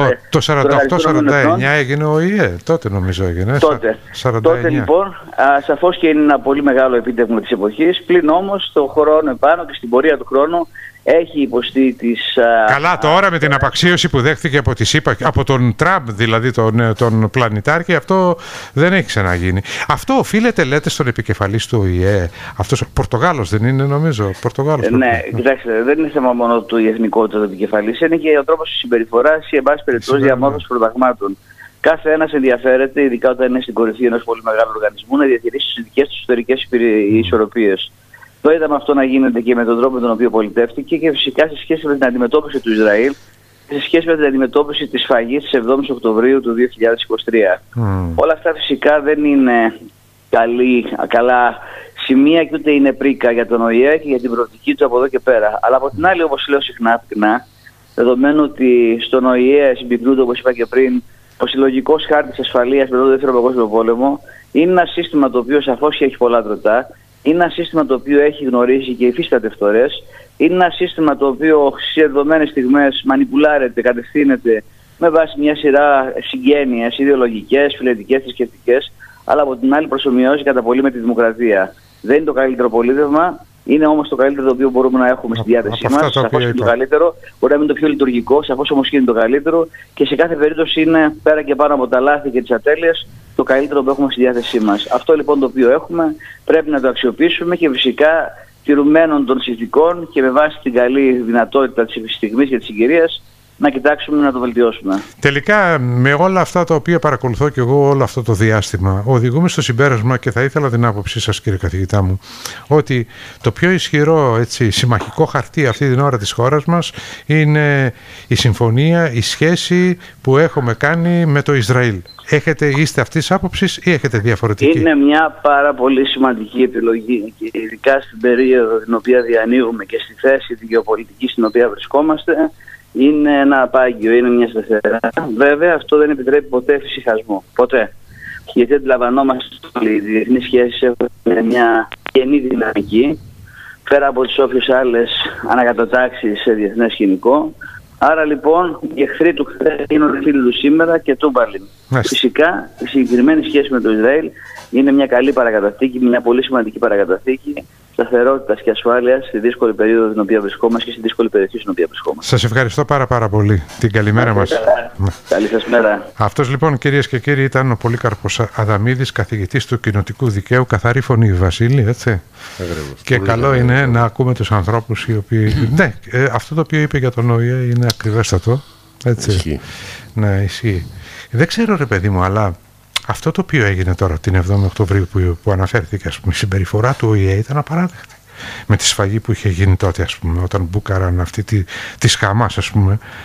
οκτώ σαράντα εννιά έγινε ο ΙΕ, τότε νομίζω έγινε. Τότε, τότε λοιπόν α, σαφώς και είναι ένα πολύ μεγάλο επίτευγμα της εποχής, πλην όμως το χρόνο επάνω και στην πορεία του χρόνου έχει υποστεί τις... Α, Καλά τώρα α, με την απαξίωση που δέχθηκε από τη ΣΥΠΑ, από τον Τραμπ δηλαδή τον, τον πλανητάρχη, αυτό δεν έχει ξαναγίνει. Αυτό οφείλεται λέτε στον επικεφαλής του ΟΗΕ, αυτός ο Πορτογάλος δεν είναι νομίζω, Πορτογάλος. Ε, ναι, κοιτάξτε, δεν είναι θέμα μόνο του η εθνικότητα του επικεφαλής, είναι και ο τρόπος της συμπεριφοράς ή εν πάση περιπτώσει διαμόρφωσης προταγμάτων. Κάθε ένας ενδιαφέρεται, ειδικά όταν είναι στην κορυφή ενός πολύ μεγάλου οργανισμού, να διατηρήσει τις δικές του ιστορικές ισορροπίες. Το είδαμε αυτό να γίνεται και με τον τρόπο με τον οποίο πολιτεύτηκε και φυσικά σε σχέση με την αντιμετώπιση του Ισραήλ και σε σχέση με την αντιμετώπιση της σφαγής της εβδόμης Οκτωβρίου του δύο χιλιάδες είκοσι τρία. Mm. Όλα αυτά φυσικά δεν είναι καλή, καλά σημεία και ούτε είναι πρίκα για τον ΟΗΕ και για την προοπτική του από εδώ και πέρα. Αλλά από την άλλη, όπως λέω συχνά, πυκνά, δεδομένου ότι στον ΟΗΕ συμπυκνούνται, όπως είπα και πριν, ο συλλογικός χάρτης ασφαλείας μετά το Δεύτερο Παγκόσμιο Πόλεμο, είναι ένα σύστημα το οποίο σαφώς έχει πολλά τροτά. Είναι ένα σύστημα το οποίο έχει γνωρίσει και υφίσταται φθορές. Είναι ένα σύστημα το οποίο σε δεδομένες στιγμές μανιπουλάρεται, κατευθύνεται με βάση μια σειρά συγγένειες, ιδεολογικές, φιλετικές, θρησκευτικές, αλλά από την άλλη προσομοιώσει κατά πολύ με τη δημοκρατία. Δεν είναι το καλύτερο πολίτευμα, είναι όμως το καλύτερο το οποίο μπορούμε να έχουμε στη διάθεσή μας. Σαφώς είναι το καλύτερο, μπορεί να είναι το πιο λειτουργικό, σαφώς όμως και είναι το καλύτερο και σε κάθε περίπτωση είναι πέρα και πάνω από τα λάθη και τις ατέλειες το καλύτερο που έχουμε στη διάθεσή μας. Αυτό λοιπόν το οποίο έχουμε πρέπει να το αξιοποιήσουμε και φυσικά τηρουμένων των συνθηκών και με βάση την καλή δυνατότητα της στιγμής και της συγκυρίας να κοιτάξουμε να το βελτιώσουμε. Τελικά, με όλα αυτά τα οποία παρακολουθώ και εγώ όλο αυτό το διάστημα, οδηγούμε στο συμπέρασμα και θα ήθελα την άποψή σας, κύριε καθηγητά μου, ότι το πιο ισχυρό έτσι, συμμαχικό χαρτί αυτή την ώρα της χώρας μας είναι η συμφωνία, η σχέση που έχουμε κάνει με το Ισραήλ. Έχετε, είστε αυτής της άποψης ή έχετε διαφορετική? Είναι μια πάρα πολύ σημαντική επιλογή και ειδικά στην περίοδο την οποία διανύουμε και στη θέση τη γεωπολιτική στην οποία βρισκόμαστε. Είναι ένα απάγιο, είναι μια σταθερά. Βέβαια αυτό δεν επιτρέπει ποτέ φυσικασμό. Ποτέ. Γιατί αντιλαμβανόμαστε ότι οι διεθνείς σχέσεις έχουν μια καινή δυναμική πέρα από τις όποιες άλλες ανακατατάξεις σε διεθνές σκηνικό. Άρα λοιπόν οι εχθροί του χθες είναι φίλοι του σήμερα και τούμπαλιν. Φυσικά η συγκεκριμένη σχέση με το Ισραήλ είναι μια καλή παρακαταθήκη, μια πολύ σημαντική παρακαταθήκη σταθερότητας και ασφάλειας στη δύσκολη περίοδο στην οποία βρισκόμαστε και στη δύσκολη περιοχή στην οποία βρισκόμαστε. Σας ευχαριστώ πάρα πάρα πολύ. Την καλημέρα μας. Καλή σας μέρα. Αυτός λοιπόν, κυρίες και κύριοι, ήταν ο Πολύκαρπος Αδαμίδης, καθηγητής του κοινοτικού δικαίου, καθαρή φωνή, Βασίλη, έτσι. Ακριβώς. Και πολύ καλό είναι να ακούμε τους ανθρώπους οι οποίοι... ναι, αυτό το οποίο είπε για τον ΟΗΕ είναι ακριβέστατο. Έτσι. Ισχύει. Ναι, ισχύει. Δεν ξέρω ρε παιδί μου, αλλά αυτό το οποίο έγινε τώρα την εβδόμη Οκτωβρίου που, που αναφέρθηκε, ας πούμε, η συμπεριφορά του ΟΗΕ ήταν απαράδεκτη. Με τη σφαγή που είχε γίνει τότε, ας πούμε, όταν μπούκαραν αυτή τη, τη Χαμάς, ας πούμε,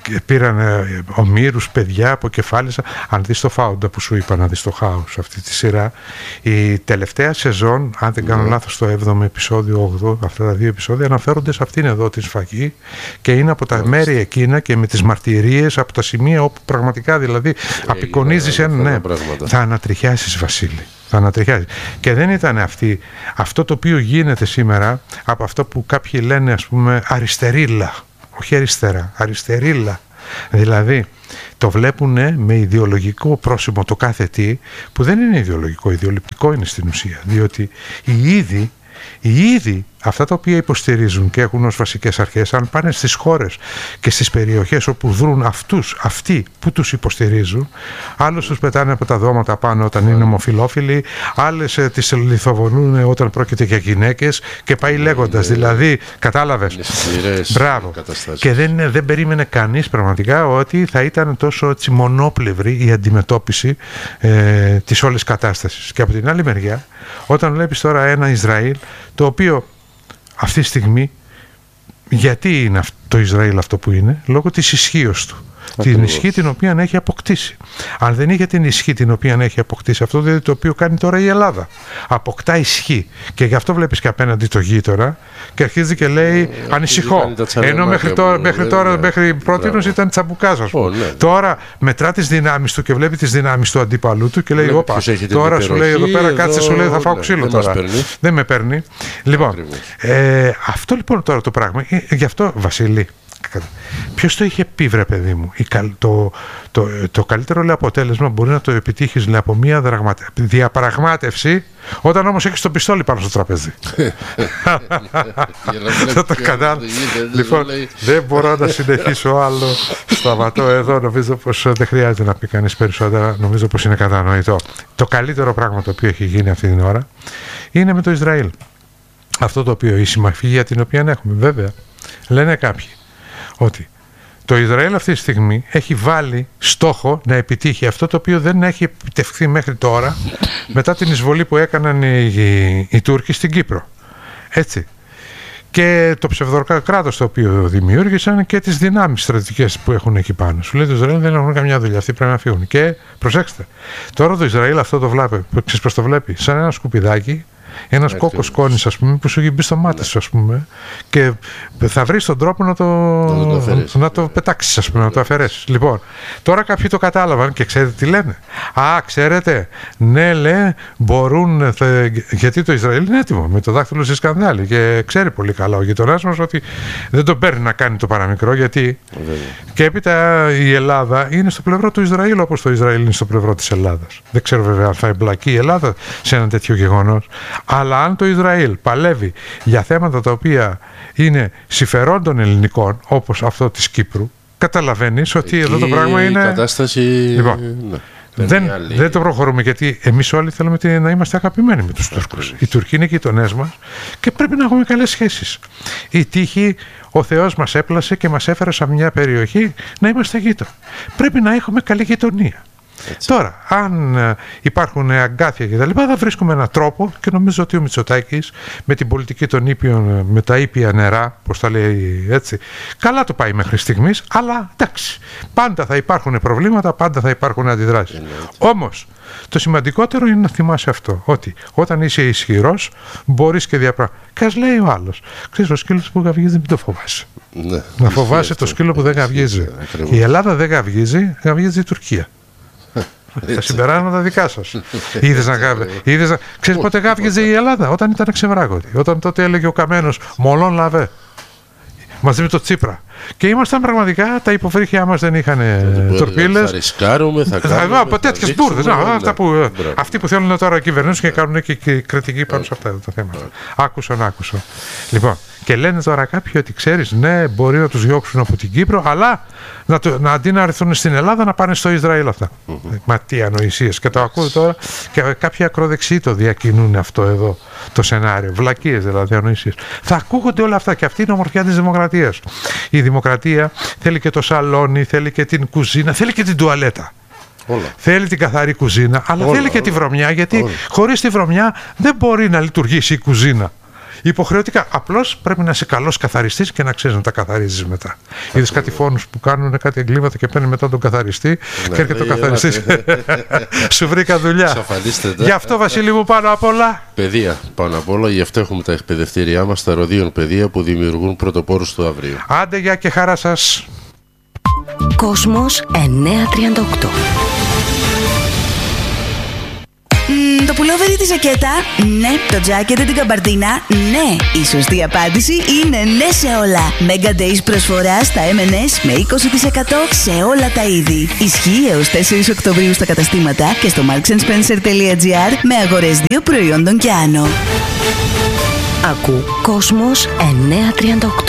πήραν ομήρους, παιδιά, αποκεφάλισαν. Αν δεις το Φάουντα που σου είπα να δεις το Χάος, αυτή τη σειρά, η τελευταία σεζόν, αν δεν κάνω λάθος, το έβδομο επεισόδιο, όγδοο, αυτά τα δύο επεισόδια αναφέρονται σε αυτήν εδώ τη σφαγή και είναι από τα μέρη εκείνα και με τις μαρτυρίες από τα σημεία όπου πραγματικά δηλαδή απεικονίζεις ένα, ναι, θα ανατριχιάσεις, Βασίλη. Θα ανατριχιάζει. Και δεν ήταν αυτή, αυτό το οποίο γίνεται σήμερα από αυτό που κάποιοι λένε, ας πούμε, αριστερίλα, όχι αριστερά, αριστερίλα. Δηλαδή το βλέπουν με ιδεολογικό πρόσημο το κάθε τι, που δεν είναι ιδεολογικό, ιδεολειπτικό είναι στην ουσία, διότι οι ίδιοι Οι ίδιοι αυτά τα οποία υποστηρίζουν και έχουν ως βασικές αρχές, αν πάνε στις χώρες και στις περιοχές όπου δρούν αυτούς, αυτοί που τους υποστηρίζουν, άλλους τους πετάνε από τα δώματα πάνω όταν είναι ομοφυλόφιλοι, άλλες ε, τις λιθοβονούν όταν πρόκειται για γυναίκες και πάει λέγοντας, δηλαδή, κατάλαβες, μπράβο. Και δεν, δεν περίμενε κανείς πραγματικά ότι θα ήταν τόσο έτσι, μονόπλευρη η αντιμετώπιση ε, της όλης κατάστασης. Και από την άλλη μεριά, όταν βλέπεις τώρα ένα Ισραήλ το οποίο αυτή τη στιγμή, γιατί είναι το Ισραήλ αυτό που είναι, λόγω της ισχύως του. Ακριβώς. Την ισχύ την οποία έχει αποκτήσει. Αν δεν είχε την ισχύ την οποία έχει αποκτήσει, αυτό δηλαδή το οποίο κάνει τώρα η Ελλάδα. Αποκτά ισχύ. Και γι' αυτό βλέπεις και απέναντι το γείτονα και αρχίζει και λέει ε, ανησυχώ. Ενώ μέχρι τώρα, μέχρι, τώρα, ναι, μέχρι πρότινος ήταν τσαμπουκάς, ας πούμε. Oh, ναι. Τώρα μετρά τις δυνάμεις του και βλέπει τις δυνάμεις του αντίπαλου του και λέει: όπα, τώρα σου λέει εδώ πέρα, κάτσε, σου λέει θα φάω ξύλο, ναι, τώρα. Δεν με παίρνει. Λοιπόν, ε, αυτό λοιπόν τώρα το πράγμα. Ε, γι' αυτό, Βασίλη. Ποιος το είχε πει, βρε παιδί μου, το, το, το, το καλύτερο λέει, αποτέλεσμα μπορεί να το επιτύχεις, λέει, από μια δραγματε... διαπραγμάτευση, όταν όμως έχεις το πιστόλι πάνω στο τραπέζι. Θα το κατάλαβα. Λοιπόν, δεν μπορώ να συνεχίσω άλλο. Σταματώ εδώ. Νομίζω πως δεν χρειάζεται να πει κανείς περισσότερα. Νομίζω πως είναι κατανοητό. Το καλύτερο πράγμα το οποίο έχει γίνει αυτή την ώρα είναι με το Ισραήλ. Αυτό το οποίο, η συμμαχία την οποία έχουμε, βέβαια, λένε κάποιοι ότι το Ισραήλ αυτή τη στιγμή έχει βάλει στόχο να επιτύχει αυτό το οποίο δεν έχει επιτευχθεί μέχρι τώρα μετά την εισβολή που έκαναν οι, οι, οι Τούρκοι στην Κύπρο. Έτσι. Και το ψευδοκράτος το οποίο δημιούργησαν και τις δυνάμεις στρατιωτικές που έχουν εκεί πάνω. Σου λέει το Ισραήλ δεν έχουν καμιά δουλειά, αυτοί πρέπει να φύγουν. Και προσέξτε, τώρα το Ισραήλ αυτό το βλέπει, ξέρεις πώς το βλέπει, σαν ένα σκουπιδάκι, ένας κόκκος κόνης, ας πούμε, που σου έχει μπει στο μάτι σου, ας πούμε, και θα βρεις τον τρόπο να το, να το, να το πετάξεις, ας πούμε, να το αφαιρέσεις. Λοιπόν, τώρα κάποιοι το κατάλαβαν και ξέρετε τι λένε. Α, ξέρετε, ναι, λέει, μπορούν, θε, γιατί το Ισραήλ είναι έτοιμο με το δάχτυλο στη σκανδάλη και ξέρει πολύ καλά ο γειτονάς μας ότι δεν τον παίρνει να κάνει το παραμικρό, γιατί βέβαια. Και έπειτα η Ελλάδα είναι στο πλευρό του Ισραήλ, όπως το Ισραήλ είναι στο πλευρό της Ελλάδας. Δεν ξέρω βέβαια αν θα εμπλακεί η Ελλάδα σε ένα τέτοιο γεγονός. Αλλά αν το Ισραήλ παλεύει για θέματα τα οποία είναι συμφερόντων ελληνικών, όπως αυτό της Κύπρου, καταλαβαίνεις ότι εκεί εδώ το πράγμα είναι... η κατάσταση... Λοιπόν, ναι, δεν, δεν το προχωρούμε, γιατί εμείς όλοι θέλουμε να είμαστε αγαπημένοι με τους Τούρκους. Οι Τουρκοί είναι γειτονές μας και πρέπει να έχουμε καλές σχέσεις. Η τύχη, ο Θεός μας έπλασε και μας έφερε σε μια περιοχή να είμαστε γείτονες. Πρέπει να έχουμε καλή γειτονία. Έτσι. Τώρα, αν ε, υπάρχουν αγκάθια και τα λοιπά, θα βρίσκουμε έναν τρόπο και νομίζω ότι ο Μητσοτάκης με την πολιτική των ήπιων, με τα ήπια νερά, πώς τα λέει έτσι, καλά το πάει μέχρι στιγμής, αλλά εντάξει, πάντα θα υπάρχουν προβλήματα, πάντα θα υπάρχουν αντιδράσεις. Όμως, το σημαντικότερο είναι να θυμάσαι αυτό, ότι όταν είσαι ισχυρός, μπορείς και διαπραγματεύσεις. Και ας λέει ο άλλος, ξέρεις, ο σκύλος που γαυγίζει, μην το φοβάσαι. Ναι, να φοβάσαι το σκύλο που δεν γαυγίζει. Η Ελλάδα δεν γαυγίζει, γαυγίζει η Τουρκία. Τα συμπεράσματα δικά σας. Είδες να γάβγε. Να... Ξέρεις πότε γάβγεζε η Ελλάδα? Όταν ήταν ξεβράγωτη. Όταν τότε έλεγε ο Καμένος «Μολόν λαβέ». Μαζί με το Τσίπρα. Και ήμασταν πραγματικά, τα υποβρύχια μας δεν είχαν τορπίλες. Θα ρισκάρουμε, θα κάνουμε. Από τέτοιες μπουρδες. Αυτοί που θέλουν τώρα κυβερνήσουν και κάνουν και κριτική πάνω σε αυτά τα θέματα. Άκουσαν, άκουσαν. Λοιπόν, και λένε τώρα κάποιοι ότι ξέρεις, ναι, μπορεί να τους διώξουν από την Κύπρο, αλλά να, το, να αντί να έρθουν στην Ελλάδα να πάνε στο Ισραήλ αυτά. Mm-hmm. Μα τι ανοησίες. Και το ακούω τώρα και κάποιοι ακροδεξιοί το διακινούν αυτό εδώ το σενάριο. Βλακίες δηλαδή, ανοησίες. Θα ακούγονται όλα αυτά και αυτή είναι η ομορφιά της δημοκρατίας. Η δημοκρατία θέλει και το σαλόνι, θέλει και την κουζίνα, θέλει και την τουαλέτα. Όλα. Θέλει την καθαρή κουζίνα, αλλά όλα, θέλει και όλα. Τη βρωμιά, γιατί όλα. Χωρίς τη βρωμιά δεν μπορεί να λειτουργήσει η κουζίνα. Υποχρεωτικά. Απλώς πρέπει να είσαι καλός καθαριστής και να ξέρεις να τα καθαρίζεις μετά. Είδες κάτι φόνους που κάνουν κάτι εγκλήματα και παίρνει μετά τον καθαριστή, ναι, και έρχεται ο καθαριστής. Σου βρήκα δουλειά. Γι' αυτό, Βασίλη μου, πάνω απ' όλα. Παιδεία πάνω απ' όλα. Γι' αυτό έχουμε τα εκπαιδευτήριά μας, τα Ροδίων Παιδεία, που δημιουργούν πρωτοπόρους του αύριο. Άντε, γεια και χαρά σας. Κόσμος εννιακόσια τριάντα οκτώ. Mm, το πουλόβερ ή τη ζακέτα, ναι. Το τζάκετ ή την καμπαρτίνα, ναι. Η σωστή απάντηση είναι ναι σε όλα. Mega Days προσφορά στα εμ εν ες με είκοσι τοις εκατό σε όλα τα είδη. Ισχύει έως τέσσερις Οκτωβρίου στα καταστήματα και στο marks and spencer τελεία τζι άρ με αγορές δύο προϊόντων και άνω. Ακού Κόσμος εννιακόσια τριάντα οκτώ.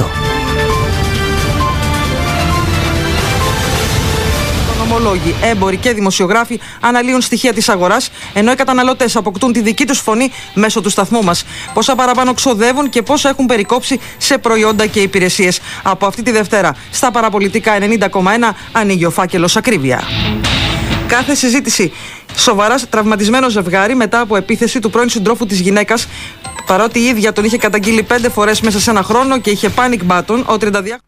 Οικονομολόγοι, έμποροι και δημοσιογράφοι αναλύουν στοιχεία της αγοράς, ενώ οι καταναλωτές αποκτούν τη δική τους φωνή μέσω του σταθμού μας. Πόσα παραπάνω ξοδεύουν και πόσα έχουν περικόψει σε προϊόντα και υπηρεσίες. Από αυτή τη Δευτέρα, στα Παραπολιτικά ενενήντα κόμμα ένα, ανοίγει ο φάκελος Ακρίβεια. Κάθε συζήτηση. Σοβαρά τραυματισμένο ζευγάρι μετά από επίθεση του πρώην συντρόφου της γυναίκας, παρότι η ίδια τον είχε καταγγείλει πέντε φορές μέσα σε ένα χρόνο και είχε panic button, ο τριανταδυάχρονος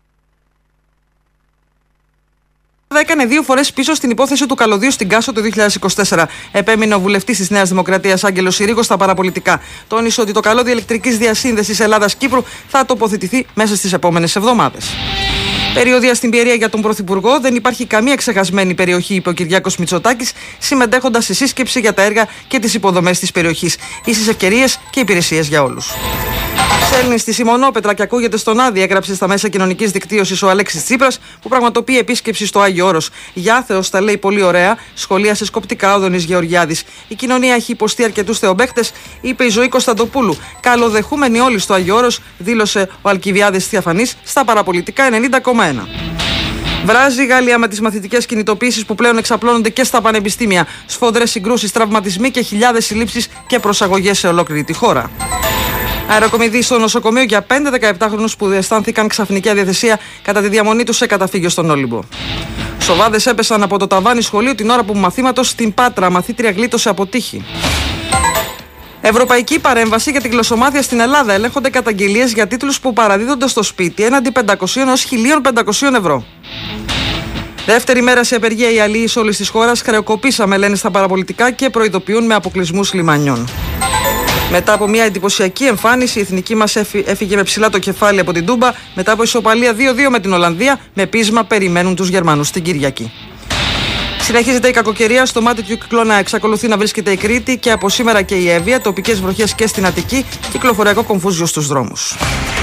έκανε δύο φορές πίσω στην υπόθεση του καλωδίου στην Κάσο το δύο χιλιάδες είκοσι τέσσερα. Επέμεινε ο βουλευτής της Νέας Δημοκρατίας Άγγελος Συρίγος στα Παραπολιτικά. Τόνισε ότι το καλώδιο ηλεκτρικής διασύνδεσης Ελλάδας-Κύπρου θα τοποθετηθεί μέσα στις επόμενες εβδομάδες. Περιοδία στην Πιερία για τον Πρωθυπουργό. Δεν υπάρχει καμία ξεχασμένη περιοχή, είπε ο Κυριάκος Μητσοτάκης, συμμετέχοντας στη σύσκεψη για τα έργα και τις υποδομές της περιοχής. Ίσες ευκαιρίες και υπηρεσίες για όλους. Στέλνει στη Σιμονόπετρα και ακούγεται στον Άδη, έγραψε στα μέσα κοινωνικής δικτύωσης ο Αλέξης Τσίπρας, που πραγματοποιεί επίσκεψη στο Άγιο Όρος. Για άθεος τα λέει πολύ ωραία, σχολίασε σκοπτικά ο Δονής Γεωργιάδης. Η κοινωνία έχει υποστεί αρκετούς θεομπαίχτες, είπε η Ζωή Κωνσταντοπούλου. Καλοδεχούμενοι όλοι στο Άγιο Όρος, δήλωσε ο Αλκιβιάδης Θιαφανής στα Παραπολιτικά ενενήντα κόμμα ένα. Βράζει η Γαλλία με τις μαθητικές κινητοποίησεις που πλέον εξαπλώνονται και στα πανεπιστήμια. Σφοδρές συγκρούσεις, τραυματισμοί και χιλιάδες συλλήψεις και προσαγωγές σε ολόκληρη τη χώρα. Αεροκομιδή στο νοσοκομείο για πέντε δεκαεπτάχρονους που αισθάνθηκαν ξαφνική αδιαθεσία κατά τη διαμονή τους σε καταφύγιο στον Όλυμπο. Σοβάδες έπεσαν από το ταβάνι σχολείου την ώρα που μαθήματος στην Πάτρα. Μαθήτρια γλίτωσε από τύχη. Ευρωπαϊκή παρέμβαση για την γλωσσομάθεια στην Ελλάδα. Ελέγχονται καταγγελίες για τίτλους που παραδίδονται στο σπίτι έναντι πεντακόσια έως χίλια πεντακόσια ευρώ. Δεύτερη μέρα σε απεργία οι αλλοίς όλης της χώρας. Χρεοκοπήσαμε, λένε στα Παραπολιτικά, και προειδοποιούν με αποκλεισμούς λιμανιών. Μετά από μια εντυπωσιακή εμφάνιση, η εθνική μας έφυγε με ψηλά το κεφάλι από την Τούμπα μετά από ισοπαλία δύο δύο με την Ολλανδία, με πείσμα περιμένουν τους Γερμανούς την Κυριακή. Συνεχίζεται η κακοκαιρία. Στο μάτι του κυκλώνα εξακολουθεί να βρίσκεται η Κρήτη και από σήμερα και η Εύβοια, τοπικές βροχές και στην Αττική, κυκλοφοριακό κομφούζιο στους δρόμους.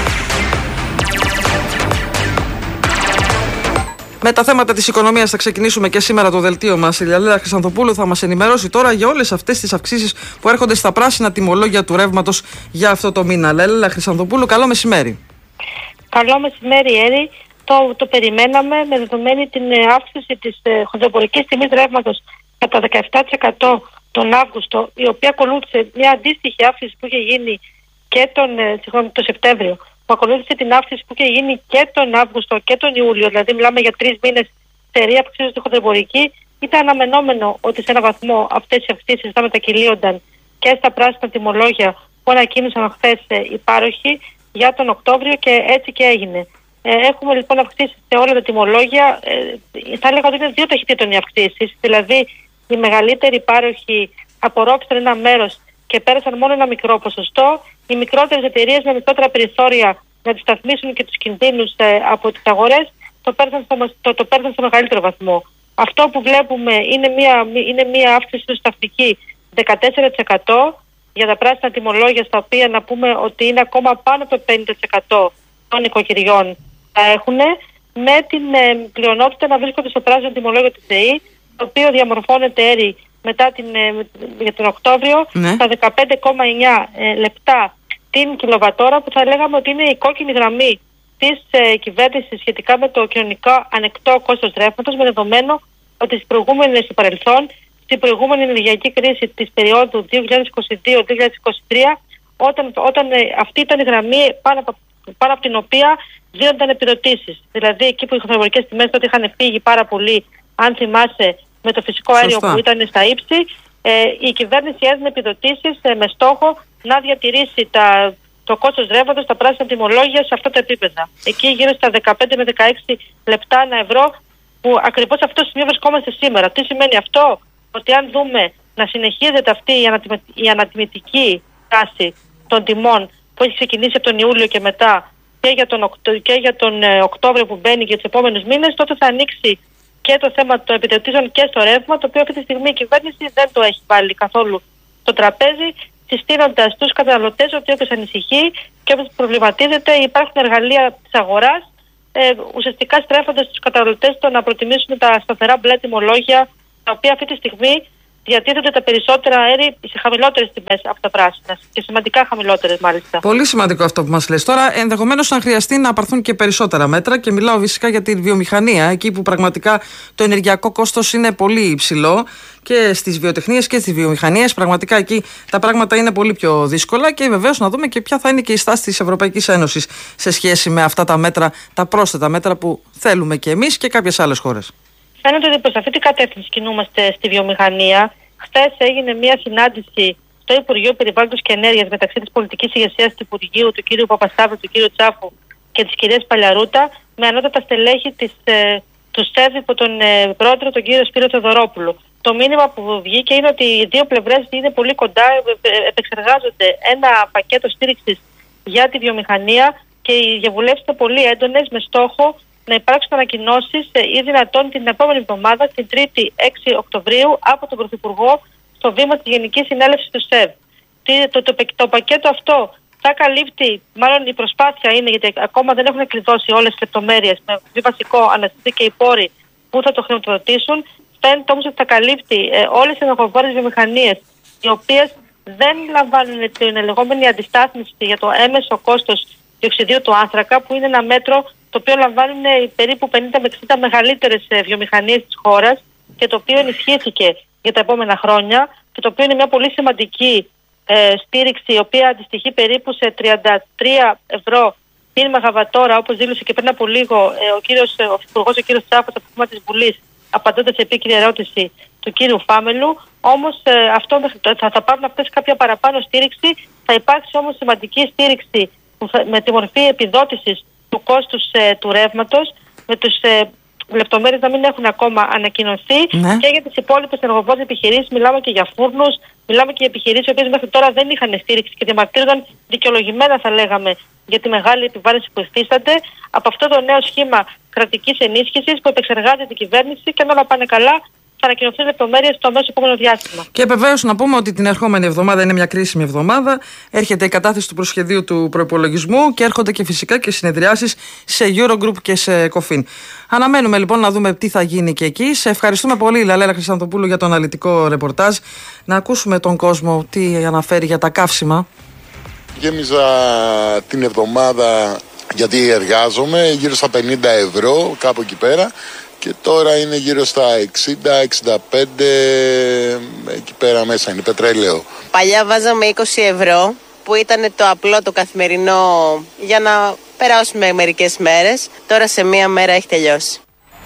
Με τα θέματα της οικονομίας θα ξεκινήσουμε και σήμερα το δελτίο μας. Η Λαλέλα Χρυσανθοπούλου θα μας ενημερώσει τώρα για όλες αυτές τις αυξήσεις που έρχονται στα πράσινα τιμολόγια του ρεύματος για αυτό το μήνα. Λαλέλα Χρυσανθοπούλου, καλό μεσημέρι. Καλό μεσημέρι, Έρη. Το, το περιμέναμε με δεδομένη την αύξηση της ε, χοντροπορικής τιμής ρεύματος κατά δεκαεπτά τοις εκατό τον Αύγουστο, η οποία ακολούθησε μια αντίστοιχη αύξηση που είχε γίνει και τον, ε, συγχωρώ, τον Σεπτέμβριο, που ακολούθησε την αύξηση που είχε γίνει και τον Αύγουστο και τον Ιούλιο, δηλαδή μιλάμε για τρεις μήνες στερεία αυξήσεων στη χοντροπορική. Ήταν αναμενόμενο ότι σε έναν βαθμό αυτές οι αυξήσεις θα μετακυλίονταν και στα πράσινα τιμολόγια που ανακοίνωσαν χθες ε, οι πάροχοι για τον Οκτώβριο, και έτσι και έγινε. Ε, έχουμε λοιπόν αυξήσεις σε όλα τα τιμολόγια. Ε, θα έλεγα ότι είναι δύο ταχυτήτων οι αυξήσεις. Δηλαδή, οι μεγαλύτεροι πάροχοι απορρόφησαν ένα μέρος και πέρασαν μόνο ένα μικρό ποσοστό. Οι μικρότερες εταιρείες με μικρότερα περιθώρια να τις σταθμίσουν και τους κινδύνους ε, από τις αγορές το παίρνουν στο, το, το στο μεγαλύτερο βαθμό. Αυτό που βλέπουμε είναι μια, είναι μια αύξηση σταθμική δεκατέσσερα τοις εκατό για τα πράσινα τιμολόγια, στα οποία να πούμε ότι είναι ακόμα πάνω από το πενήντα τοις εκατό των οικοκυριών θα έχουν, με την ε, πλειονότητα να βρίσκονται στο πράσινο τιμολόγιο της ΔΕΗ, το οποίο διαμορφώνεται, Έρη, μετά την, ε, για τον Οκτώβριο, ναι, στα δεκαπέντε κόμμα εννιά ε, λεπτά την κιλοβατόρα, που θα λέγαμε ότι είναι η κόκκινη γραμμή της ε, κυβέρνησης σχετικά με το κοινωνικό ανεκτό κόστος ρεύματος, με δεδομένο ότι στις προηγούμενες, στο παρελθόν, στην προηγούμενη ενεργειακή κρίση της περίοδου δύο χιλιάδες είκοσι δύο με δύο χιλιάδες είκοσι τρία, όταν, όταν ε, αυτή ήταν η γραμμή πάνω από, πάνω από την οποία δίνονταν επιδοτήσεις. Δηλαδή εκεί που οι χοντροπορικές τιμές τότε είχαν φύγει πάρα πολύ, αν θυμάσαι, με το φυσικό αέριο, σωστά, που ήταν στα ύψη, ε, η κυβέρνηση έδινε επιδοτήσεις ε, με στόχο να διατηρήσει τα, το κόστος ρεύματος στα πράσινα τιμολόγια σε αυτά τα επίπεδα. Εκεί γύρω στα δεκαπέντε με δεκαέξι λεπτά ένα ευρώ, που ακριβώς σε αυτό το σημείο βρισκόμαστε σήμερα. Τι σημαίνει αυτό? Ότι αν δούμε να συνεχίζεται αυτή η, ανατιμε... η ανατιμητική τάση των τιμών που έχει ξεκινήσει από τον Ιούλιο και μετά και για τον, Οκτώ... και για τον ε, Οκτώβριο που μπαίνει και τους επόμενους μήνες, τότε θα ανοίξει και το θέμα των επιδοτήσεων και στο ρεύμα, το οποίο αυτή τη στιγμή η κυβέρνηση δεν το έχει βάλει καθόλου στο τραπέζι, συστήνοντας τους καταναλωτές ότι όποιος ανησυχεί και όποιος προβληματίζεται, υπάρχουν εργαλεία της αγοράς, ε, ουσιαστικά στρέφοντας τους καταναλωτές στο να προτιμήσουν τα σταθερά μπλε τιμολόγια, τα οποία αυτή τη στιγμή διατίθενται τα περισσότερα αέρη σε χαμηλότερες τιμές από τα πράσινα και σημαντικά χαμηλότερες μάλιστα. Πολύ σημαντικό αυτό που μας λες. Τώρα, ενδεχομένως να χρειαστεί να πάρθουν και περισσότερα μέτρα, και μιλάω φυσικά για τη βιομηχανία, εκεί που πραγματικά το ενεργειακό κόστος είναι πολύ υψηλό, και στις βιοτεχνίες και στις βιομηχανίες. Πραγματικά εκεί τα πράγματα είναι πολύ πιο δύσκολα, και βεβαίως να δούμε και ποια θα είναι και η στάση της Ευρωπαϊκής Ένωσης σε σχέση με αυτά τα μέτρα, τα πρόσθετα μέτρα που θέλουμε και εμείς και κάποιες άλλες χώρες. Φαίνεται ότι προς αυτή την κατεύθυνση κινούμαστε στη βιομηχανία. Χθες έγινε μια συνάντηση στο Υπουργείο Περιβάλλοντος και Ενέργειας μεταξύ της πολιτικής ηγεσίας του Υπουργείου, του κ. Παπασταύρου, του κ. Τσάφου και της κυρίας Παλιαρούτα, με ανώτατα στελέχη της, ε, του ΣΕΒ υπό τον ε, πρόεδρο, τον κ. Σπύρο Θεοδωρόπουλο. Το μήνυμα που βγήκε είναι ότι οι δύο πλευρές είναι πολύ κοντά, ε, ε, επεξεργάζονται ένα πακέτο στήριξης για τη βιομηχανία, και οι διαβουλεύσεις είναι πολύ έντονες, με στόχο να υπάρξουν ανακοινώσεις ή δυνατόν την επόμενη εβδομάδα, την Τρίτη έξι Οκτωβρίου, από τον Πρωθυπουργό στο βήμα της Γενικής Συνέλευσης του ΣΕΒ. Το, το, το, το πακέτο αυτό θα καλύπτει, μάλλον η προσπάθεια είναι, γιατί ακόμα δεν έχουν κλειδώσει όλες τις λεπτομέρειες, με βασικό αναστηθεί και οι πόροι που θα το χρηματοδοτήσουν. Φαίνεται όμως ότι θα καλύπτει ε, όλες τις ενεργοβόρες βιομηχανίες, οι οποίες δεν λαμβάνουν την λεγόμενη αντιστάθμιση για το έμεσο κόστος διοξιδίου του άνθρακα, που είναι ένα μέτρο το οποίο λαμβάνουν περίπου πενήντα με εξήντα μεγαλύτερες βιομηχανίες της χώρας, και το οποίο ενισχύθηκε για τα επόμενα χρόνια, και το οποίο είναι μια πολύ σημαντική ε, στήριξη, η οποία αντιστοιχεί περίπου σε τριάντα τρία ευρώ την μεγαβατόρα, όπως δήλωσε και πριν από λίγο ε, ο, κύριος, ο Υπουργός ο κύριος Τσάφος από το κόμμα της Βουλής, απαντώντας σε επίκαιρη ερώτηση του κύριου Φάμελου. Όμως ε, αυτό θα, θα πάρουν αυτές κάποια παραπάνω στήριξη. Θα υπάρξει όμως σημαντική στήριξη που θα, με τη μορφή επιδότησης του κόστους ε, του ρεύματος, με τους ε, λεπτομέρειες να μην έχουν ακόμα ανακοινωθεί, ναι. Και για τις υπόλοιπες ενεργοβόρες επιχειρήσεις, μιλάμε και για φούρνους, μιλάμε και για επιχειρήσεις οι οποίες μέχρι τώρα δεν είχαν στήριξη και διαμαρτύρονταν δικαιολογημένα, θα λέγαμε, για τη μεγάλη επιβάρυνση που υφίστανται από αυτό το νέο σχήμα κρατικής ενίσχυσης που επεξεργάζεται η κυβέρνηση, και αν όλα πάνε καλά θα ανακοινωθούν λεπτομέρειες στο αμέσως επόμενο διάστημα. Και βεβαίως να πούμε ότι την ερχόμενη εβδομάδα είναι μια κρίσιμη εβδομάδα. Έρχεται η κατάθεση του προσχεδίου του προϋπολογισμού και έρχονται και φυσικά και συνεδριάσεις σε Eurogroup και σε Κοφίν. Αναμένουμε λοιπόν να δούμε τι θα γίνει και εκεί. Σε ευχαριστούμε πολύ, Λαλέλα Χρυσανθοπούλου, για το αναλυτικό ρεπορτάζ. Να ακούσουμε τον κόσμο τι αναφέρει για τα καύσιμα. Γέμιζα την εβδομάδα, γιατί εργάζομαι, γύρω στα πενήντα ευρώ, κάπου εκεί πέρα. Και τώρα είναι γύρω στα εξήντα εξήντα πέντε, εκεί πέρα μέσα είναι πετρέλαιο. Παλιά βάζαμε είκοσι ευρώ, που ήταν το απλό, το καθημερινό, για να περάσουμε μερικές μέρες. Τώρα σε μία μέρα έχει τελειώσει.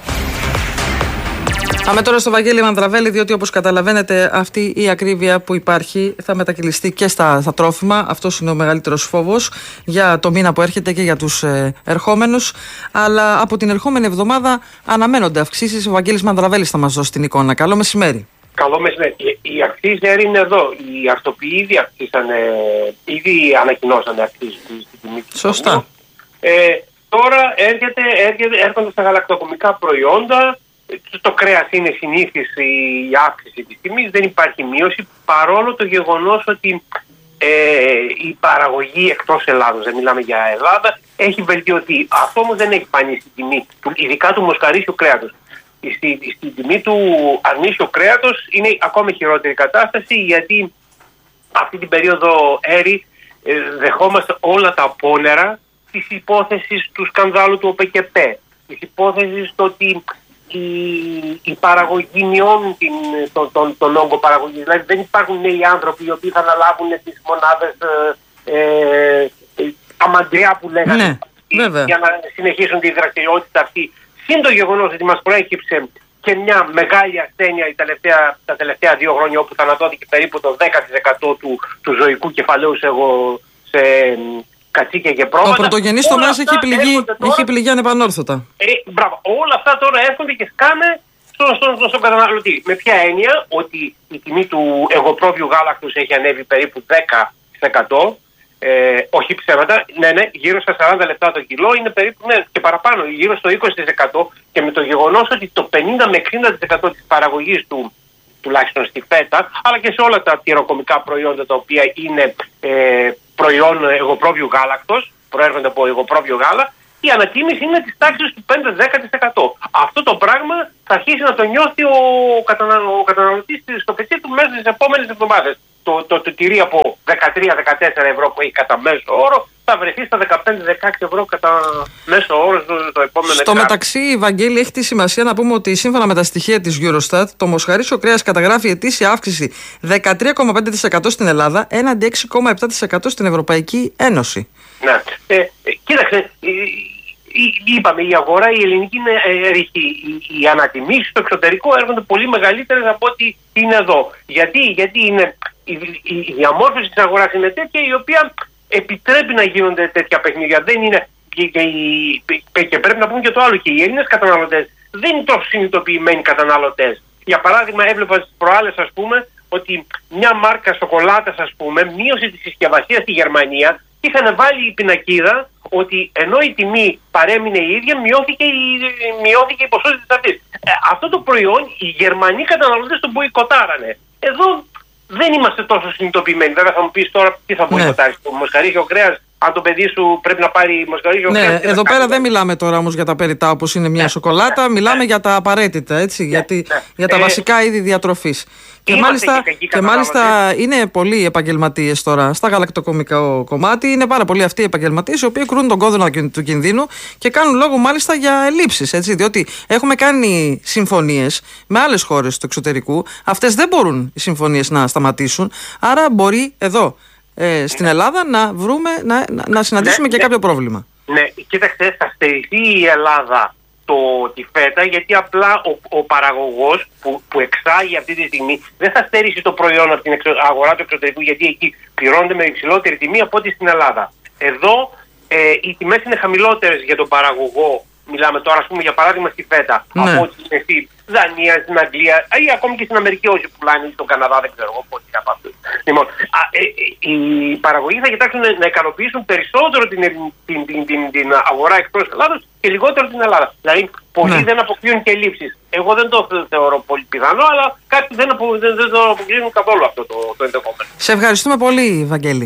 Πάμε τώρα στο Βαγγέλη Μανδραβέλη, διότι όπως καταλαβαίνετε αυτή η ακρίβεια που υπάρχει θα μετακυλιστεί και στα, στα τρόφιμα. Αυτός είναι ο μεγαλύτερος φόβος για το μήνα που έρχεται και για τους ε, ερχόμενους. Αλλά από την ερχόμενη εβδομάδα αναμένονται αυξήσεις. Ο Βαγγέλης Μανδραβέλης θα μας δώσει την εικόνα. Καλό μεσημέρι. Καλό μεσημέρι. Οι αυξήσεις είναι εδώ. Οι αρτοποιοί ήδη αυξήσανε, ήδη ανακοινώσανε αυξήσεις στην τιμή. Σωστά. Ε, τώρα έρχεται, έρχεται, έρχονται στα γαλακτοκομικά προϊόντα. Το κρέας είναι συνήθις η αύξηση της τιμής, δεν υπάρχει μείωση, παρόλο το γεγονός ότι ε, η παραγωγή εκτός Ελλάδος, δεν μιλάμε για Ελλάδα, έχει βελτιωθεί. Αυτό όμως δεν έχει φανεί στην τιμή, ειδικά του μοσχαρίσιου κρέατος. Στη, στην τιμή του αρνίσιου κρέατος είναι ακόμα χειρότερη κατάσταση, γιατί αυτή την περίοδο έρη ε, δεχόμαστε όλα τα απόνερα της υπόθεσης του σκανδάλου του ΟΠΕΚΕΠΕ, της υπόθεσης το ότι η, η παραγωγή μειώνουν την, τον, τον, τον όγκο παραγωγής. Δηλαδή δεν υπάρχουν νέοι άνθρωποι οι οποίοι θα αναλάβουν τις μονάδες ε, ε, τα μαντριά που λέγανε, ναι, για να συνεχίσουν τη δραστηριότητα αυτή. Συν το γεγονός ότι μας προέκυψε και μια μεγάλη ασθένεια η τελευταία, τα τελευταία δύο χρόνια, όπου θανατώθηκε περίπου το δέκα τοις εκατό του, του ζωικού κεφαλαίου σε, σε, κατσίκια και πρόβατα. Ο πρωτογενής τομέας έχει πληγεί, έχει πληγεί ανεπανόρθωτα. Ε, μπράβο. Όλα αυτά τώρα έρχονται και σκάνε στον στο, στο, στο καταναλωτή. Με ποια έννοια? Ότι η τιμή του εγωπρόβιου γάλακτος έχει ανέβει περίπου δέκα τοις εκατό. Ε, όχι ψέματα, ναι, ναι, γύρω στα σαράντα λεπτά το κιλό είναι περίπου, ναι, και παραπάνω, γύρω στο είκοσι τοις εκατό, και με το γεγονός ότι το πενήντα με εξήντα τοις εκατό της παραγωγής του, τουλάχιστον στη φέτα, αλλά και σε όλα τα τυροκομικά προϊόντα τα οποία είναι ε, προϊόν εγωπρόβιου γάλακτος, προέρχονται από εγωπρόβιο γάλα, η ανατίμηση είναι της τάξης του πέντε με δέκα τοις εκατό. Αυτό το πράγμα θα αρχίσει να το νιώθει ο, κατανα, ο καταναλωτής στο πετσί του μέσα στις επόμενες εβδομάδες. Το, το, το τυρί από δεκατρία με δεκατέσσερα ευρώ που έχει κατά μέσο όρο θα βρεθεί στα δεκαπέντε με δεκαέξι ευρώ κατά μέσο όρο στο, στο επόμενο. Στο μεταξύ, Βαγγέλη, έχει τη σημασία να πούμε ότι σύμφωνα με τα στοιχεία της Eurostat, το μοσχαρίσιο κρέας καταγράφει ετήσια αύξηση δεκατρία κόμμα πέντε τοις εκατό στην Ελλάδα έναντι έξι κόμμα επτά τοις εκατό στην Ευρωπαϊκή Ένωση. Ναι. Ε, ε, κοίταξε, ε, είπαμε, η αγορά η ελληνική είναι ε, ρηχή. Οι, οι ανατιμήσεις στο εξωτερικό έρχονται πολύ μεγαλύτερες από ό,τι είναι εδώ. Γιατί, γιατί είναι, η, η, η διαμόρφωση της αγοράς είναι τέτοια η οποία επιτρέπει να γίνονται τέτοια παιχνίδια. Δεν είναι, και, και, και, και πρέπει να πούμε και το άλλο, και οι Έλληνες καταναλωτές δεν είναι τόσο συνειδητοποιημένοι καταναλωτές. Για παράδειγμα, έβλεπα στις προάλλες, ας πούμε, ότι μια μάρκα σοκολάτας, ας πούμε, μείωσε τη συσκευασία στη Γερμανία. Είχαν βάλει η πινακίδα ότι ενώ η τιμή παρέμεινε η ίδια, μειώθηκε η, μειώθηκε η ποσότητα αυτής. Ε, αυτό το προϊόν οι Γερμανοί καταναλωτές το μποϊκοτάρανε. Εδώ δεν είμαστε τόσο συνειδητοποιημένοι. Βέβαια θα μου πεις τώρα τι θα μποϊκοτάρεις. Ναι. Το μοσχαρίσιο κρέας, αν το παιδί σου πρέπει να πάρει μοσχαρίσιο ναι, κρέας. Εδώ πέρα δεν μιλάμε τώρα όμως για τα περιτά όπως είναι μια ναι, σοκολάτα, ναι, μιλάμε ναι. για τα απαραίτητα, έτσι, ναι, γιατί, ναι. για τα ε, βασικά είδη διατροφής. Και μάλιστα, και μάλιστα είναι πολλοί επαγγελματίες τώρα στα γαλακτοκομικό κομμάτι. Είναι πάρα πολλοί αυτοί οι επαγγελματίες οι οποίοι κρούν τον κόδωνα του κινδύνου και κάνουν λόγο μάλιστα για ελλείψεις. Έτσι, διότι έχουμε κάνει συμφωνίες με άλλες χώρες του εξωτερικού. Αυτές δεν μπορούν οι συμφωνίες να σταματήσουν. Άρα μπορεί εδώ ε, στην Ελλάδα να βρούμε, να, να, να συναντήσουμε ναι, και ναι. κάποιο πρόβλημα. Ναι, κοίταξε, θα στερηθεί η Ελλάδα το, τη φέτα, γιατί απλά ο, ο παραγωγός που, που εξάγει αυτή τη στιγμή δεν θα στέρησει το προϊόν από την εξω, αγορά του εξωτερικού, γιατί εκεί πληρώνεται με υψηλότερη τιμή από ό,τι στην Ελλάδα. Εδώ ε, οι τιμές είναι χαμηλότερες για τον παραγωγό. Μιλάμε τώρα, ας πούμε, για παράδειγμα στη φέτα, ναι. από ό,τι είναι στη Δανία, στην Αγγλία ή ακόμη και στην Αμερική, όσοι πουλάνε, στον Καναδά, δεν ξέρω εγώ πόσοι από αυτούς. Λοιπόν, α, ε, ε, οι παραγωγοί θα κοιτάξουν να, να ικανοποιήσουν περισσότερο την, την, την, την, την αγορά εκτός Ελλάδος και λιγότερο την Ελλάδα. Δηλαδή, πολλοί ναι. δεν αποκλείουν και ελλείψεις. Εγώ δεν το θεωρώ πολύ πιθανό, αλλά κάποιοι δεν, απο, δεν, δεν το αποκλείουν καθόλου αυτό το, το ενδεχόμενο. Σε ευχαριστούμε πολύ, Βαγγέλη.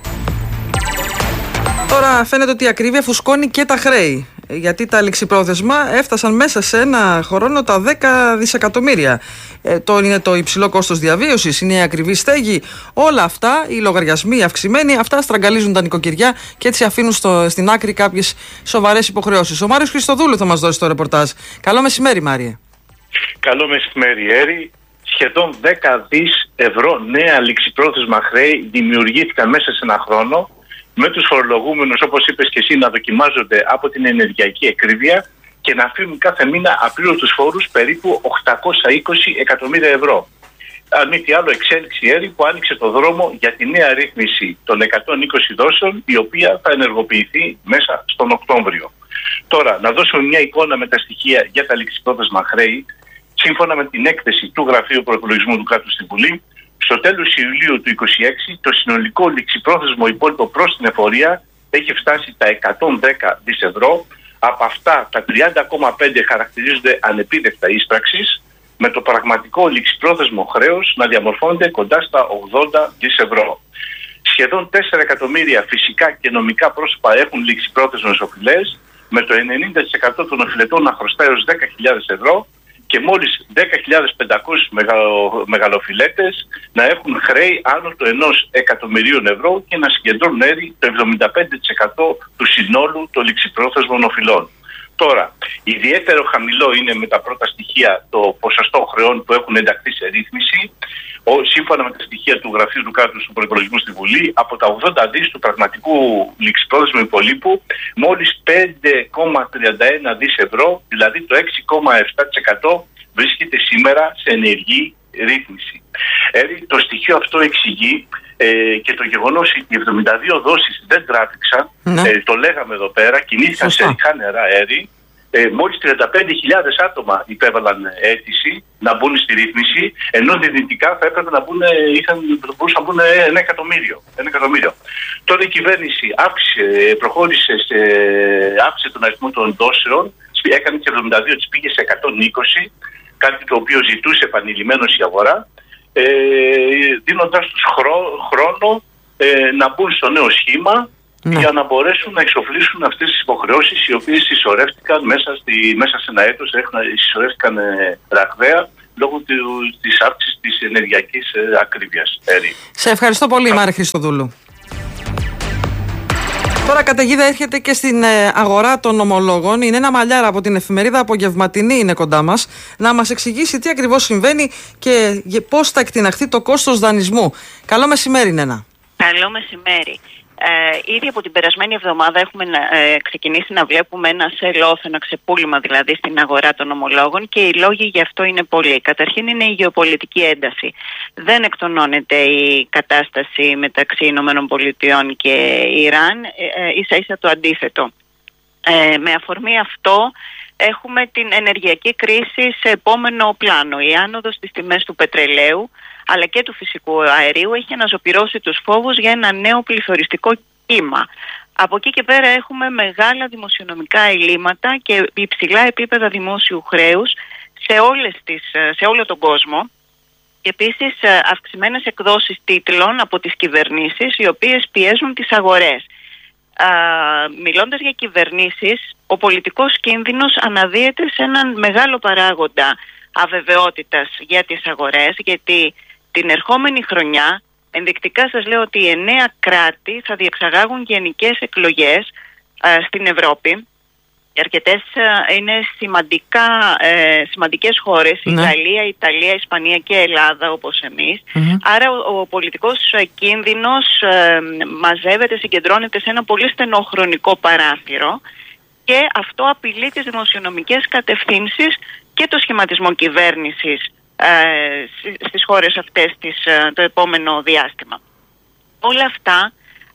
Τώρα φαίνεται ότι η ακρίβεια φουσκώνει και τα χρέη, γιατί τα ληξιπρόθεσμα έφτασαν μέσα σε ένα χρόνο τα δέκα δισεκατομμύρια. Ε, το είναι το υψηλό κόστος διαβίωσης, είναι η ακριβή στέγη. Όλα αυτά, οι λογαριασμοί αυξημένοι, αυτά στραγγαλίζουν τα νοικοκυριά και έτσι αφήνουν στο, στην άκρη κάποιες σοβαρές υποχρεώσεις. Ο Μάριος Χριστοδούλου θα μας δώσει το ρεπορτάζ. Καλό μεσημέρι, Μάριε. Καλό μεσημέρι, Έρη. Σχεδόν δέκα δις ευρώ νέα ληξιπρόθεσμα χρέη δημιουργήθηκαν μέσα σε ένα χρόνο, με τους φορολογούμενους, όπως είπες και εσύ, να δοκιμάζονται από την ενεργειακή ακρίβεια και να αφήνουν κάθε μήνα απλήρωτους φόρους περίπου οκτακόσια είκοσι εκατομμύρια ευρώ. Αν μη τι άλλο, εξέλιξη Έρη που άνοιξε το δρόμο για τη νέα ρύθμιση των εκατόν είκοσι δόσεων, η οποία θα ενεργοποιηθεί μέσα στον Οκτώβριο. Τώρα, να δώσουμε μια εικόνα με τα στοιχεία για τα ληξιπρόθεσμα χρέη. Σύμφωνα με την έκθεση του Γραφείου Προϋπολογισμού του Κράτους στην Βουλή, στο τέλος Ιουλίου του είκοσι έξι, το συνολικό ληξιπρόθεσμο υπόλοιπο προς την εφορία έχει φτάσει τα εκατόν δέκα δισεκατομμύρια ευρώ. Από αυτά, τα τριάντα κόμμα πέντε χαρακτηρίζονται ανεπίδεκτα ίσπραξης, με το πραγματικό ληξιπρόθεσμο χρέος να διαμορφώνεται κοντά στα ογδόντα δισεκατομμύρια ευρώ. Σχεδόν τέσσερα εκατομμύρια φυσικά και νομικά πρόσωπα έχουν ληξιπρόθεσμες οφειλές, με το ενενήντα τοις εκατό των οφειλετών να χρωστάει ως δέκα χιλιάδες ευρώ και μόλις δέκα χιλιάδες πεντακόσιοι μεγαλο, μεγαλοφιλέτες να έχουν χρέη άνω του ενός εκατομμυρίου ευρώ και να συγκεντρώνουν έρη το εβδομήντα πέντε τοις εκατό του συνόλου των ληξιπρόθεσμων οφειλών. Τώρα, ιδιαίτερο χαμηλό είναι με τα πρώτα στοιχεία το ποσοστό χρεών που έχουν ενταχθεί σε ρύθμιση. Ο, σύμφωνα με τα στοιχεία του Γραφείου του Κράτους του Προϋπολογισμού στη Βουλή, από τα ογδόντα δις του πραγματικού ληξιπρόθεσμου υπολείπου, μόλις πέντε κόμμα τριάντα ένα δισεκατομμύρια ευρώ, δηλαδή το έξι κόμμα επτά τοις εκατό, βρίσκεται σήμερα σε ενεργή ρύθμιση. Ε, το στοιχείο αυτό εξηγεί ε, και το γεγονός ότι οι εβδομήντα δύο δόσεις δεν τράβηξαν, ναι. ε, το λέγαμε εδώ πέρα, κινήθηκαν σε ρηχά νερά αέρι. Ε, μόλις τριάντα πέντε χιλιάδες άτομα υπέβαλαν αίτηση να μπουν στη ρύθμιση, ενώ δυνητικά θα έπρεπε να μπουν, είχαν, μπορούσαν να μπουν ένα εκατομμύριο, ένα εκατομμύριο. Τώρα η κυβέρνηση αύξησε, προχώρησε σε αύξησε τον αριθμό των δόσεων, έκανε και εβδομήντα δύο, τις πήγε σε εκατόν είκοσι, κάτι το οποίο ζητούσε επανειλημμένως η αγορά, ε, δίνοντας τους χρό, χρόνο ε, να μπουν στο νέο σχήμα, ναι. για να μπορέσουν να εξοφλήσουν αυτές τις υποχρεώσεις οι οποίες συσσωρεύτηκαν μέσα, στη, μέσα σε ένα έτος, συσσωρεύτηκαν ε, ραγδαία λόγω του, της αύξησης της ενεργειακής ε, ακρίβειας. Σε ευχαριστώ πολύ, Μάρη Χριστοδούλου. Τώρα καταιγίδα έρχεται και στην ε, αγορά των ομολόγων. Είναι ένα Μαλλιάρα από την εφημερίδα Απογευματινή, είναι κοντά μας, να μας εξηγήσει τι ακριβώς συμβαίνει και πώς θα εκτιναχθεί το κόστος δανεισμού. Καλό μεσημέρι, Νένα. Καλό μεσημέρι. Ε, ήδη από την περασμένη εβδομάδα έχουμε ε, ξεκινήσει να βλέπουμε ένα sell-off, ένα ξεπούλημα δηλαδή στην αγορά των ομολόγων, και οι λόγοι γι' αυτό είναι πολλοί. Καταρχήν είναι η γεωπολιτική ένταση. Δεν εκτονώνεται η κατάσταση μεταξύ Ηνωμένων Πολιτειών και Ιράν, ε, ε, ίσα ίσα το αντίθετο. Ε, με αφορμή αυτό έχουμε την ενεργειακή κρίση σε επόμενο πλάνο. Η άνοδος στις τιμές του πετρελαίου αλλά και του φυσικού αερίου έχει αναζωπυρώσει τους φόβους για ένα νέο πληθωριστικό κύμα. Από εκεί και πέρα έχουμε μεγάλα δημοσιονομικά ελλείμματα και υψηλά επίπεδα δημόσιου χρέους σε, όλες τις, σε όλο τον κόσμο. Και επίσης αυξημένες εκδόσεις τίτλων από τις κυβερνήσεις, οι οποίες πιέζουν τις αγορές. Α, μιλώντας για κυβερνήσεις, ο πολιτικός κίνδυνος αναδύεται σε έναν μεγάλο παράγοντα αβεβαιότητας για τις αγορές, γιατί την ερχόμενη χρονιά, ενδεικτικά σας λέω ότι οι εννέα κράτη θα διεξαγάγουν γενικές εκλογές α, στην Ευρώπη. Και αρκετές α, είναι σημαντικά, ε, σημαντικές χώρες, ναι. η Γαλλία, η Ιταλία, η Ισπανία και η Ελλάδα όπως εμείς. Mm-hmm. Άρα ο, ο πολιτικός κίνδυνος ε, μαζεύεται, συγκεντρώνεται σε ένα πολύ στενό χρονικό παράθυρο, και αυτό απειλεί τις δημοσιονομικές κατευθύνσεις και το σχηματισμό κυβέρνησης ε, στις χώρες αυτές τις, ε, το επόμενο διάστημα. Όλα αυτά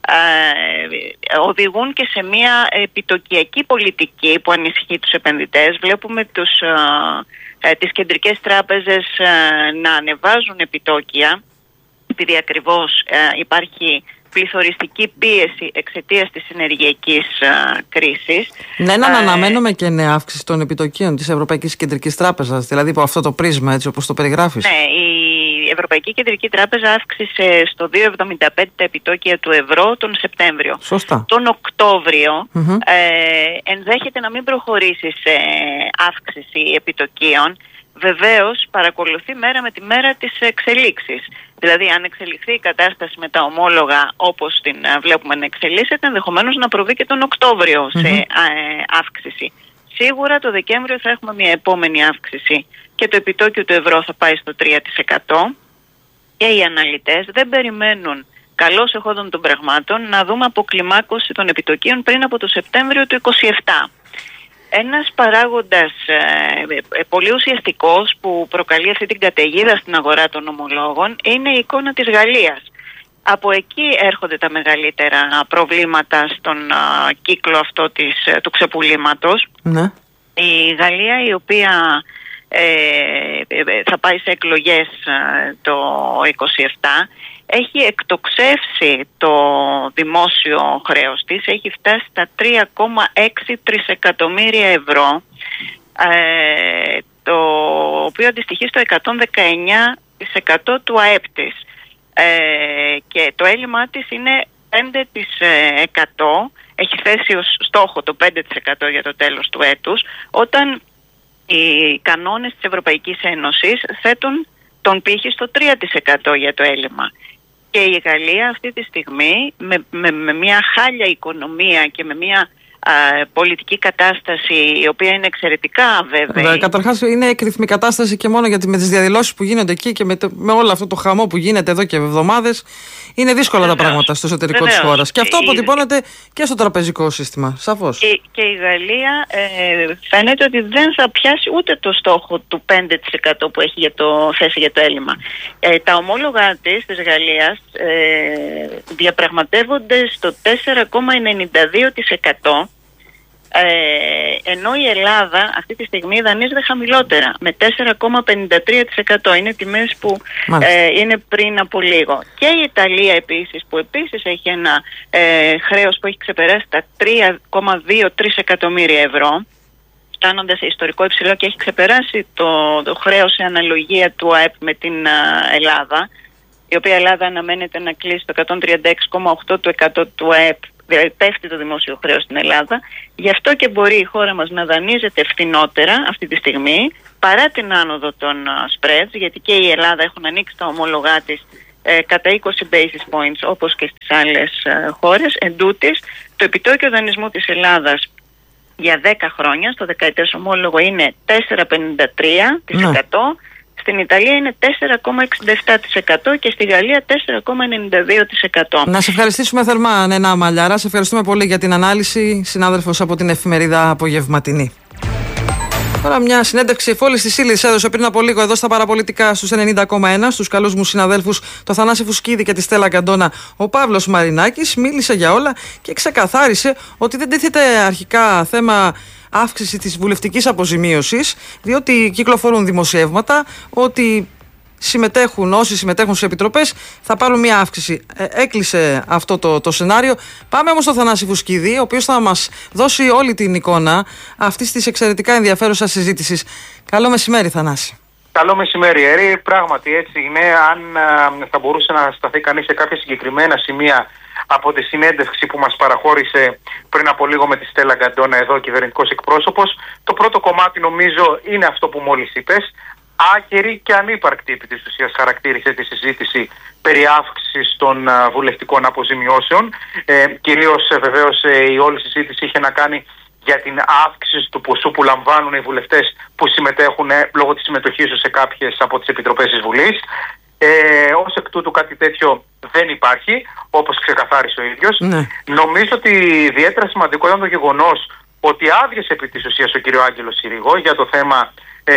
ε, οδηγούν και σε μια επιτοκιακή πολιτική που ανησυχεί τους επενδυτές. Βλέπουμε τους, ε, ε, τις κεντρικές τράπεζες ε, να ανεβάζουν επιτόκια, επειδή ακριβώς ε, υπάρχει πληθωριστική πίεση εξαιτίας της ενεργειακής uh, κρίσης. Ναι, να αναμένουμε και νέα αύξηση των επιτοκίων της Ευρωπαϊκής Κεντρικής Τράπεζας, δηλαδή από αυτό το πρίσμα, έτσι όπως το περιγράφεις. Ναι, η Ευρωπαϊκή Κεντρική Τράπεζα αύξησε στο δύο κόμμα εβδομήντα πέντε τα επιτόκια του ευρώ τον Σεπτέμβριο. Σωστά. Τον Οκτώβριο mm-hmm. ε, ενδέχεται να μην προχωρήσει σε αύξηση επιτοκίων. Βεβαίως παρακολουθεί μέρα με τη μέρα τις εξελίξεις. Δηλαδή αν εξελιχθεί η κατάσταση με τα ομόλογα όπως την βλέπουμε να εξελίσσεται, ενδεχομένως να προβεί και τον Οκτώβριο mm-hmm. σε ε, αύξηση. Σίγουρα το Δεκέμβριο θα έχουμε μια επόμενη αύξηση και το επιτόκιο του ευρώ θα πάει στο τρία τοις εκατό, και οι αναλυτές δεν περιμένουν καλώς εχόντων των πραγμάτων να δούμε αποκλιμάκωση των επιτοκίων πριν από το Σεπτέμβριο του είκοσι επτά. Ένας παράγοντας ε, ε, πολύ ουσιαστικός που προκαλεί αυτή την καταιγίδα στην αγορά των ομολόγων είναι η εικόνα της Γαλλίας. Από εκεί έρχονται τα μεγαλύτερα προβλήματα στον α, κύκλο αυτό της, του ξεπουλήματος. Ναι. Η Γαλλία, η οποία ε, ε, θα πάει σε εκλογές ε, το είκοσι επτά, έχει εκτοξεύσει το δημόσιο χρέος της, έχει φτάσει στα τρία κόμμα έξι τρισεκατομμύρια ευρώ, ε, το οποίο αντιστοιχεί στο εκατόν δεκαεννιά τοις εκατό του ΑΕΠ της. Ε, και το έλλειμμα της είναι πέντε τοις εκατό, έχει θέσει ως στόχο το πέντε τοις εκατό για το τέλος του έτους, όταν οι κανόνες της Ευρωπαϊκής Ένωσης θέτουν τον πύχη στο τρία τοις εκατό για το έλλειμμα. Και η Γαλλία αυτή τη στιγμή με, με, με μια χάλια οικονομία και με μια α, πολιτική κατάσταση η οποία είναι εξαιρετικά αβέβαιη. Καταρχάς είναι εκρηθμή κατάσταση και μόνο γιατί με τις διαδηλώσεις που γίνονται εκεί και με, το, με όλο αυτό το χαμό που γίνεται εδώ και εβδομάδες είναι δύσκολα Βεβαίως. τα πράγματα στο εσωτερικό Βεβαίως. της χώρας. Και αυτό η... αποτυπώνεται και στο τραπεζικό σύστημα, σαφώς. Και, και η Γαλλία ε, φαίνεται ότι δεν θα πιάσει ούτε το στόχο του πέντε τοις εκατό που έχει για το, θέσει για το έλλειμμα. Ε, τα ομόλογα της, της Γαλλίας ε, διαπραγματεύονται στο τέσσερα κόμμα ενενήντα δύο τοις εκατό Ε, ενώ η Ελλάδα αυτή τη στιγμή δανείζεται χαμηλότερα με τέσσερα κόμμα πενήντα τρία τοις εκατό. Είναι τιμές που ε, είναι πριν από λίγο. Και η Ιταλία επίσης, που επίσης έχει ένα ε, χρέος που έχει ξεπεράσει τα τρία κόμμα δύο τρία εκατομμύρια ευρώ, φτάνοντας σε ιστορικό υψηλό, και έχει ξεπεράσει το, το χρέος σε αναλογία του ΑΕΠ με την α, Ελλάδα, η οποία Ελλάδα αναμένεται να κλείσει το εκατόν τριάντα έξι κόμμα οκτώ τοις εκατό του ΑΕΠ. Δηλαδή πέφτει το δημόσιο χρέος στην Ελλάδα. Γι' αυτό και μπορεί η χώρα μας να δανείζεται φθηνότερα αυτή τη στιγμή, παρά την άνοδο των uh, spreads, γιατί και η Ελλάδα έχουν ανοίξει τα ομόλογά της ε, κατά είκοσι basis points, όπως και στις άλλες uh, χώρες. Εν τούτης, το επιτόκιο δανεισμού της Ελλάδας για δέκα χρόνια στο δεκαετές ομόλογο είναι τέσσερα κόμμα πενήντα τρία τοις εκατό. Ναι. Στην Ιταλία είναι τέσσερα κόμμα εξήντα επτά τοις εκατό και στη Γαλλία τέσσερα κόμμα ενενήντα δύο τοις εκατό. Να σε ευχαριστήσουμε θερμά, Νένα Μαλιάρα. Σε ευχαριστούμε πολύ για την ανάλυση. Συνάδελφος από την εφημερίδα Απογευματινή. Τώρα μια συνέντευξη εφόλης της ύλης έδωσε πριν από λίγο εδώ στα Παραπολιτικά στους ενενήντα κόμμα ένα στους καλούς μου συναδέλφους, το Θανάση Φουσκίδη και τη Στέλλα Καντώνα. Ο Παύλος Μαρινάκης μίλησε για όλα και ξεκαθάρισε ότι δεν τίθεται αρχικά θέμα αύξηση της βουλευτικής αποζημίωσης, διότι κυκλοφορούν δημοσιεύματα ότι συμμετέχουν, όσοι συμμετέχουν στις επιτροπές θα πάρουν μια αύξηση. Ε, έκλεισε αυτό το, το σενάριο. Πάμε όμως στο Θανάση Φουσκίδη, ο οποίος θα μας δώσει όλη την εικόνα αυτής της εξαιρετικά ενδιαφέρουσας συζήτησης. Καλό μεσημέρι, Θανάση. Καλό μεσημέρι, Έρη. Πράγματι έτσι είναι. Αν α, θα μπορούσε να σταθεί κανείς σε κάποια συγκεκριμένα σημεία από τη συνέντευξη που μας παραχώρησε πριν από λίγο με τη Στέλλα Καντώνα εδώ, κυβερνητικός εκπρόσωπος, το πρώτο κομμάτι νομίζω είναι αυτό που μόλις είπες. Άκερη και ανύπαρκτη επί της ουσίας χαρακτήρισε τη συζήτηση περί αύξησης των α, βουλευτικών αποζημιώσεων. Ε, κυρίως ε, βεβαίως ε, η όλη συζήτηση είχε να κάνει για την αύξηση του ποσού που λαμβάνουν οι βουλευτές που συμμετέχουν ε, λόγω της συμμετοχής τους σε κάποιες από τις επιτροπές της Βουλής. Ε, ως εκ τούτου κάτι τέτοιο δεν υπάρχει, όπως ξεκαθάρισε ο ίδιος. Ναι. Νομίζω ότι ιδιαίτερα σημαντικό ήταν το γεγονός ότι άδειασε επί της ουσίας ο κύριο Άγγελος Συρίγο για το θέμα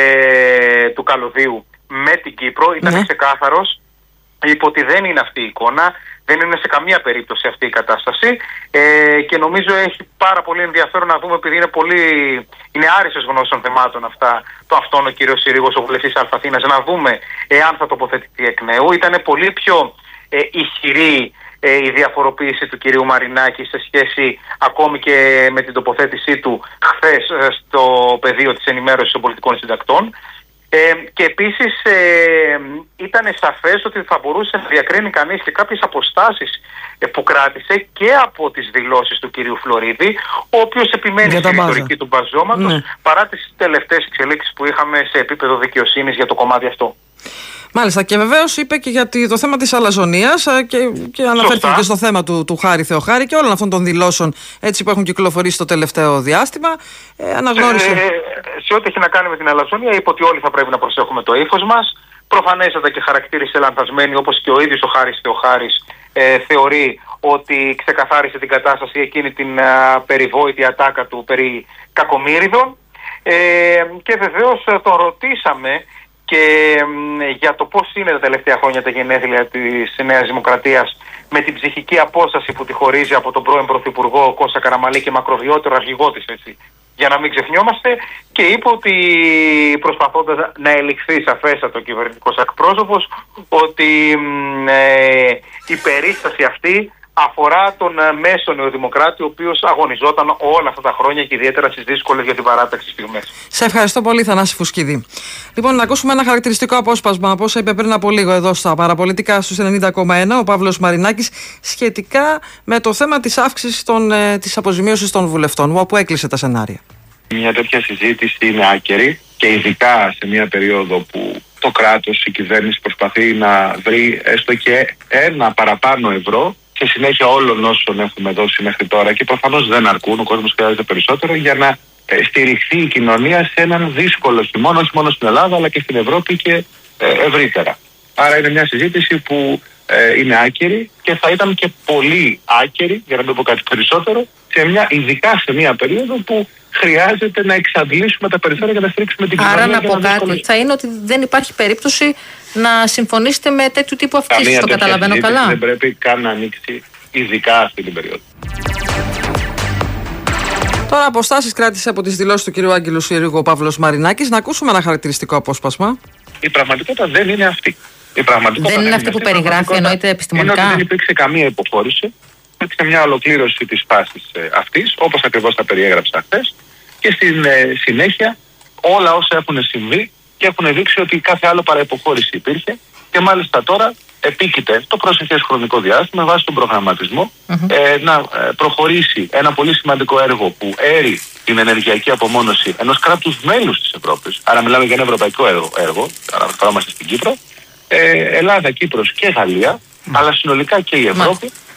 ε, του καλωδίου με την Κύπρο. Ήταν ναι. ξεκάθαρος, είπε ότι δεν είναι αυτή η εικόνα, δεν είναι σε καμία περίπτωση αυτή η κατάσταση ε, και νομίζω έχει πάρα πολύ ενδιαφέρον να δούμε, επειδή είναι, πολύ, είναι άριστες γνώσεις των θεμάτων αυτά, το αυτόν ο κύριος Συρίγος, ο βουλευτής Αλφαθήνας, να δούμε εάν θα τοποθετηθεί εκ νέου. Ήταν πολύ πιο ε, ισχυρή ε, η διαφοροποίηση του κυρίου Μαρινάκη σε σχέση ακόμη και με την τοποθέτησή του χθες ε, στο πεδίο της ενημέρωσης των πολιτικών συντακτών. Ε, και επίσης ε, ήταν σαφές ότι θα μπορούσε να διακρίνει κανείς και κάποιες αποστάσεις ε, που κράτησε και από τις δηλώσεις του κυρίου Φλωρίδη, ο οποίος επιμένει στη ρητορική του μπαζώματος, ναι. παρά τις τελευταίες εξελίξεις που είχαμε σε επίπεδο δικαιοσύνης για το κομμάτι αυτό. Μάλιστα, και βεβαίως είπε και για το θέμα της αλαζονίας και, και αναφέρθηκε και στο θέμα του, του Χάρη Θεοχάρη και όλων αυτών των δηλώσεων έτσι, που έχουν κυκλοφορήσει το τελευταίο διάστημα. Ε, αναγνώρισε. Ε, σε ό,τι έχει να κάνει με την αλαζονία, είπε ότι όλοι θα πρέπει να προσέχουμε το ύφος μας. Προφανέστατα και χαρακτήρισε λανθασμένη, όπως και ο ίδιος ο Χάρης Θεοχάρης ε, θεωρεί ότι ξεκαθάρισε την κατάσταση εκείνη την α, περιβόητη ατάκα του περί κακομοίριδων. Ε, και βεβαίως τον ρωτήσαμε και για το πώς είναι τα τελευταία χρόνια τα γενέθλια της Νέας Δημοκρατίας με την ψυχική απόσταση που τη χωρίζει από τον πρώην Πρωθυπουργό Κώστα Καραμανλή και μακροβιότερο αρχηγό της, έτσι, για να μην ξεχνιόμαστε, και είπε ότι προσπαθώντας να ελιχθεί σαφέστατα ο κυβερνητικός εκπρόσωπος ότι ε, η περίσταση αυτή αφορά τον μέσο νεοδημοκράτη, ο οποίος αγωνιζόταν όλα αυτά τα χρόνια και ιδιαίτερα στις δύσκολες για την παράταξη στιγμές. Σε ευχαριστώ πολύ, Θανάση Φουσκίδη. Λοιπόν, να ακούσουμε ένα χαρακτηριστικό απόσπασμα από όσα είπε πριν από λίγο εδώ στα Παραπολιτικά στους ενενήντα κόμμα ένα ο Παύλος Μαρινάκης σχετικά με το θέμα της αύξησης των, ε, της αποζημίωσης των βουλευτών, όπου έκλεισε τα σενάρια. Μια τέτοια συζήτηση είναι άκερη και ειδικά σε μια περίοδο που το κράτος, η κυβέρνηση προσπαθεί να βρει έστω και ένα παραπάνω ευρώ σε συνέχεια όλων όσων έχουμε δώσει μέχρι τώρα και προφανώς δεν αρκούν, ο κόσμος χρειάζεται περισσότερο για να ε, στηριχθεί η κοινωνία σε έναν δύσκολο χειμώνα, όχι μόνο στην Ελλάδα αλλά και στην Ευρώπη και ε, ευρύτερα. Άρα είναι μια συζήτηση που ε, είναι άκερη και θα ήταν και πολύ άκερη, για να μην πω κάτι περισσότερο, σε μια, ειδικά σε μια περίοδο που χρειάζεται να εξαντλήσουμε τα περιθώρια για να στηρίξουμε την κοινωνία. Άρα να πω κάτι, θα είναι ότι δεν υπάρχει περίπτωση να συμφωνήσετε με τέτοιου τύπου αυξήσεις, το καταλαβαίνω καλά. Δεν πρέπει καν να ανοίξει, ειδικά αυτή την περίοδο. Τώρα, αποστάσεις κράτησε από τις δηλώσεις του κ. Άγγελου Συρίγου ο Παύλος Μαρινάκης. Να ακούσουμε ένα χαρακτηριστικό απόσπασμα. Η πραγματικότητα δεν είναι αυτή. Η πραγματικότητα δεν είναι αυτή που περιγράφει, εννοείται επιστημονικά. Είναι ότι δεν υπήρξε καμία υποχώρηση. Υπήρξε μια ολοκλήρωση της φάσης ε, αυτής, όπως ακριβώς τα περιέγραψα χθες. Και στην ε, συνέχεια όλα όσα έχουν συμβεί και έχουν δείξει ότι κάθε άλλο παραϋποχώρηση υπήρχε. Και μάλιστα τώρα επίκειται το προσεχές χρονικό διάστημα βάσει τον προγραμματισμό mm-hmm. ε, να ε, προχωρήσει ένα πολύ σημαντικό έργο που έρει την ενεργειακή απομόνωση ενός κράτους μέλους της Ευρώπης. Άρα μιλάμε για ένα ευρωπαϊκό έργο, έργο αναφερόμαστε στην Κύπρο, ε, Ελλάδα, Κύπρος και Γαλλία, mm. αλλά συνολικά και η Ευρώπη, mm.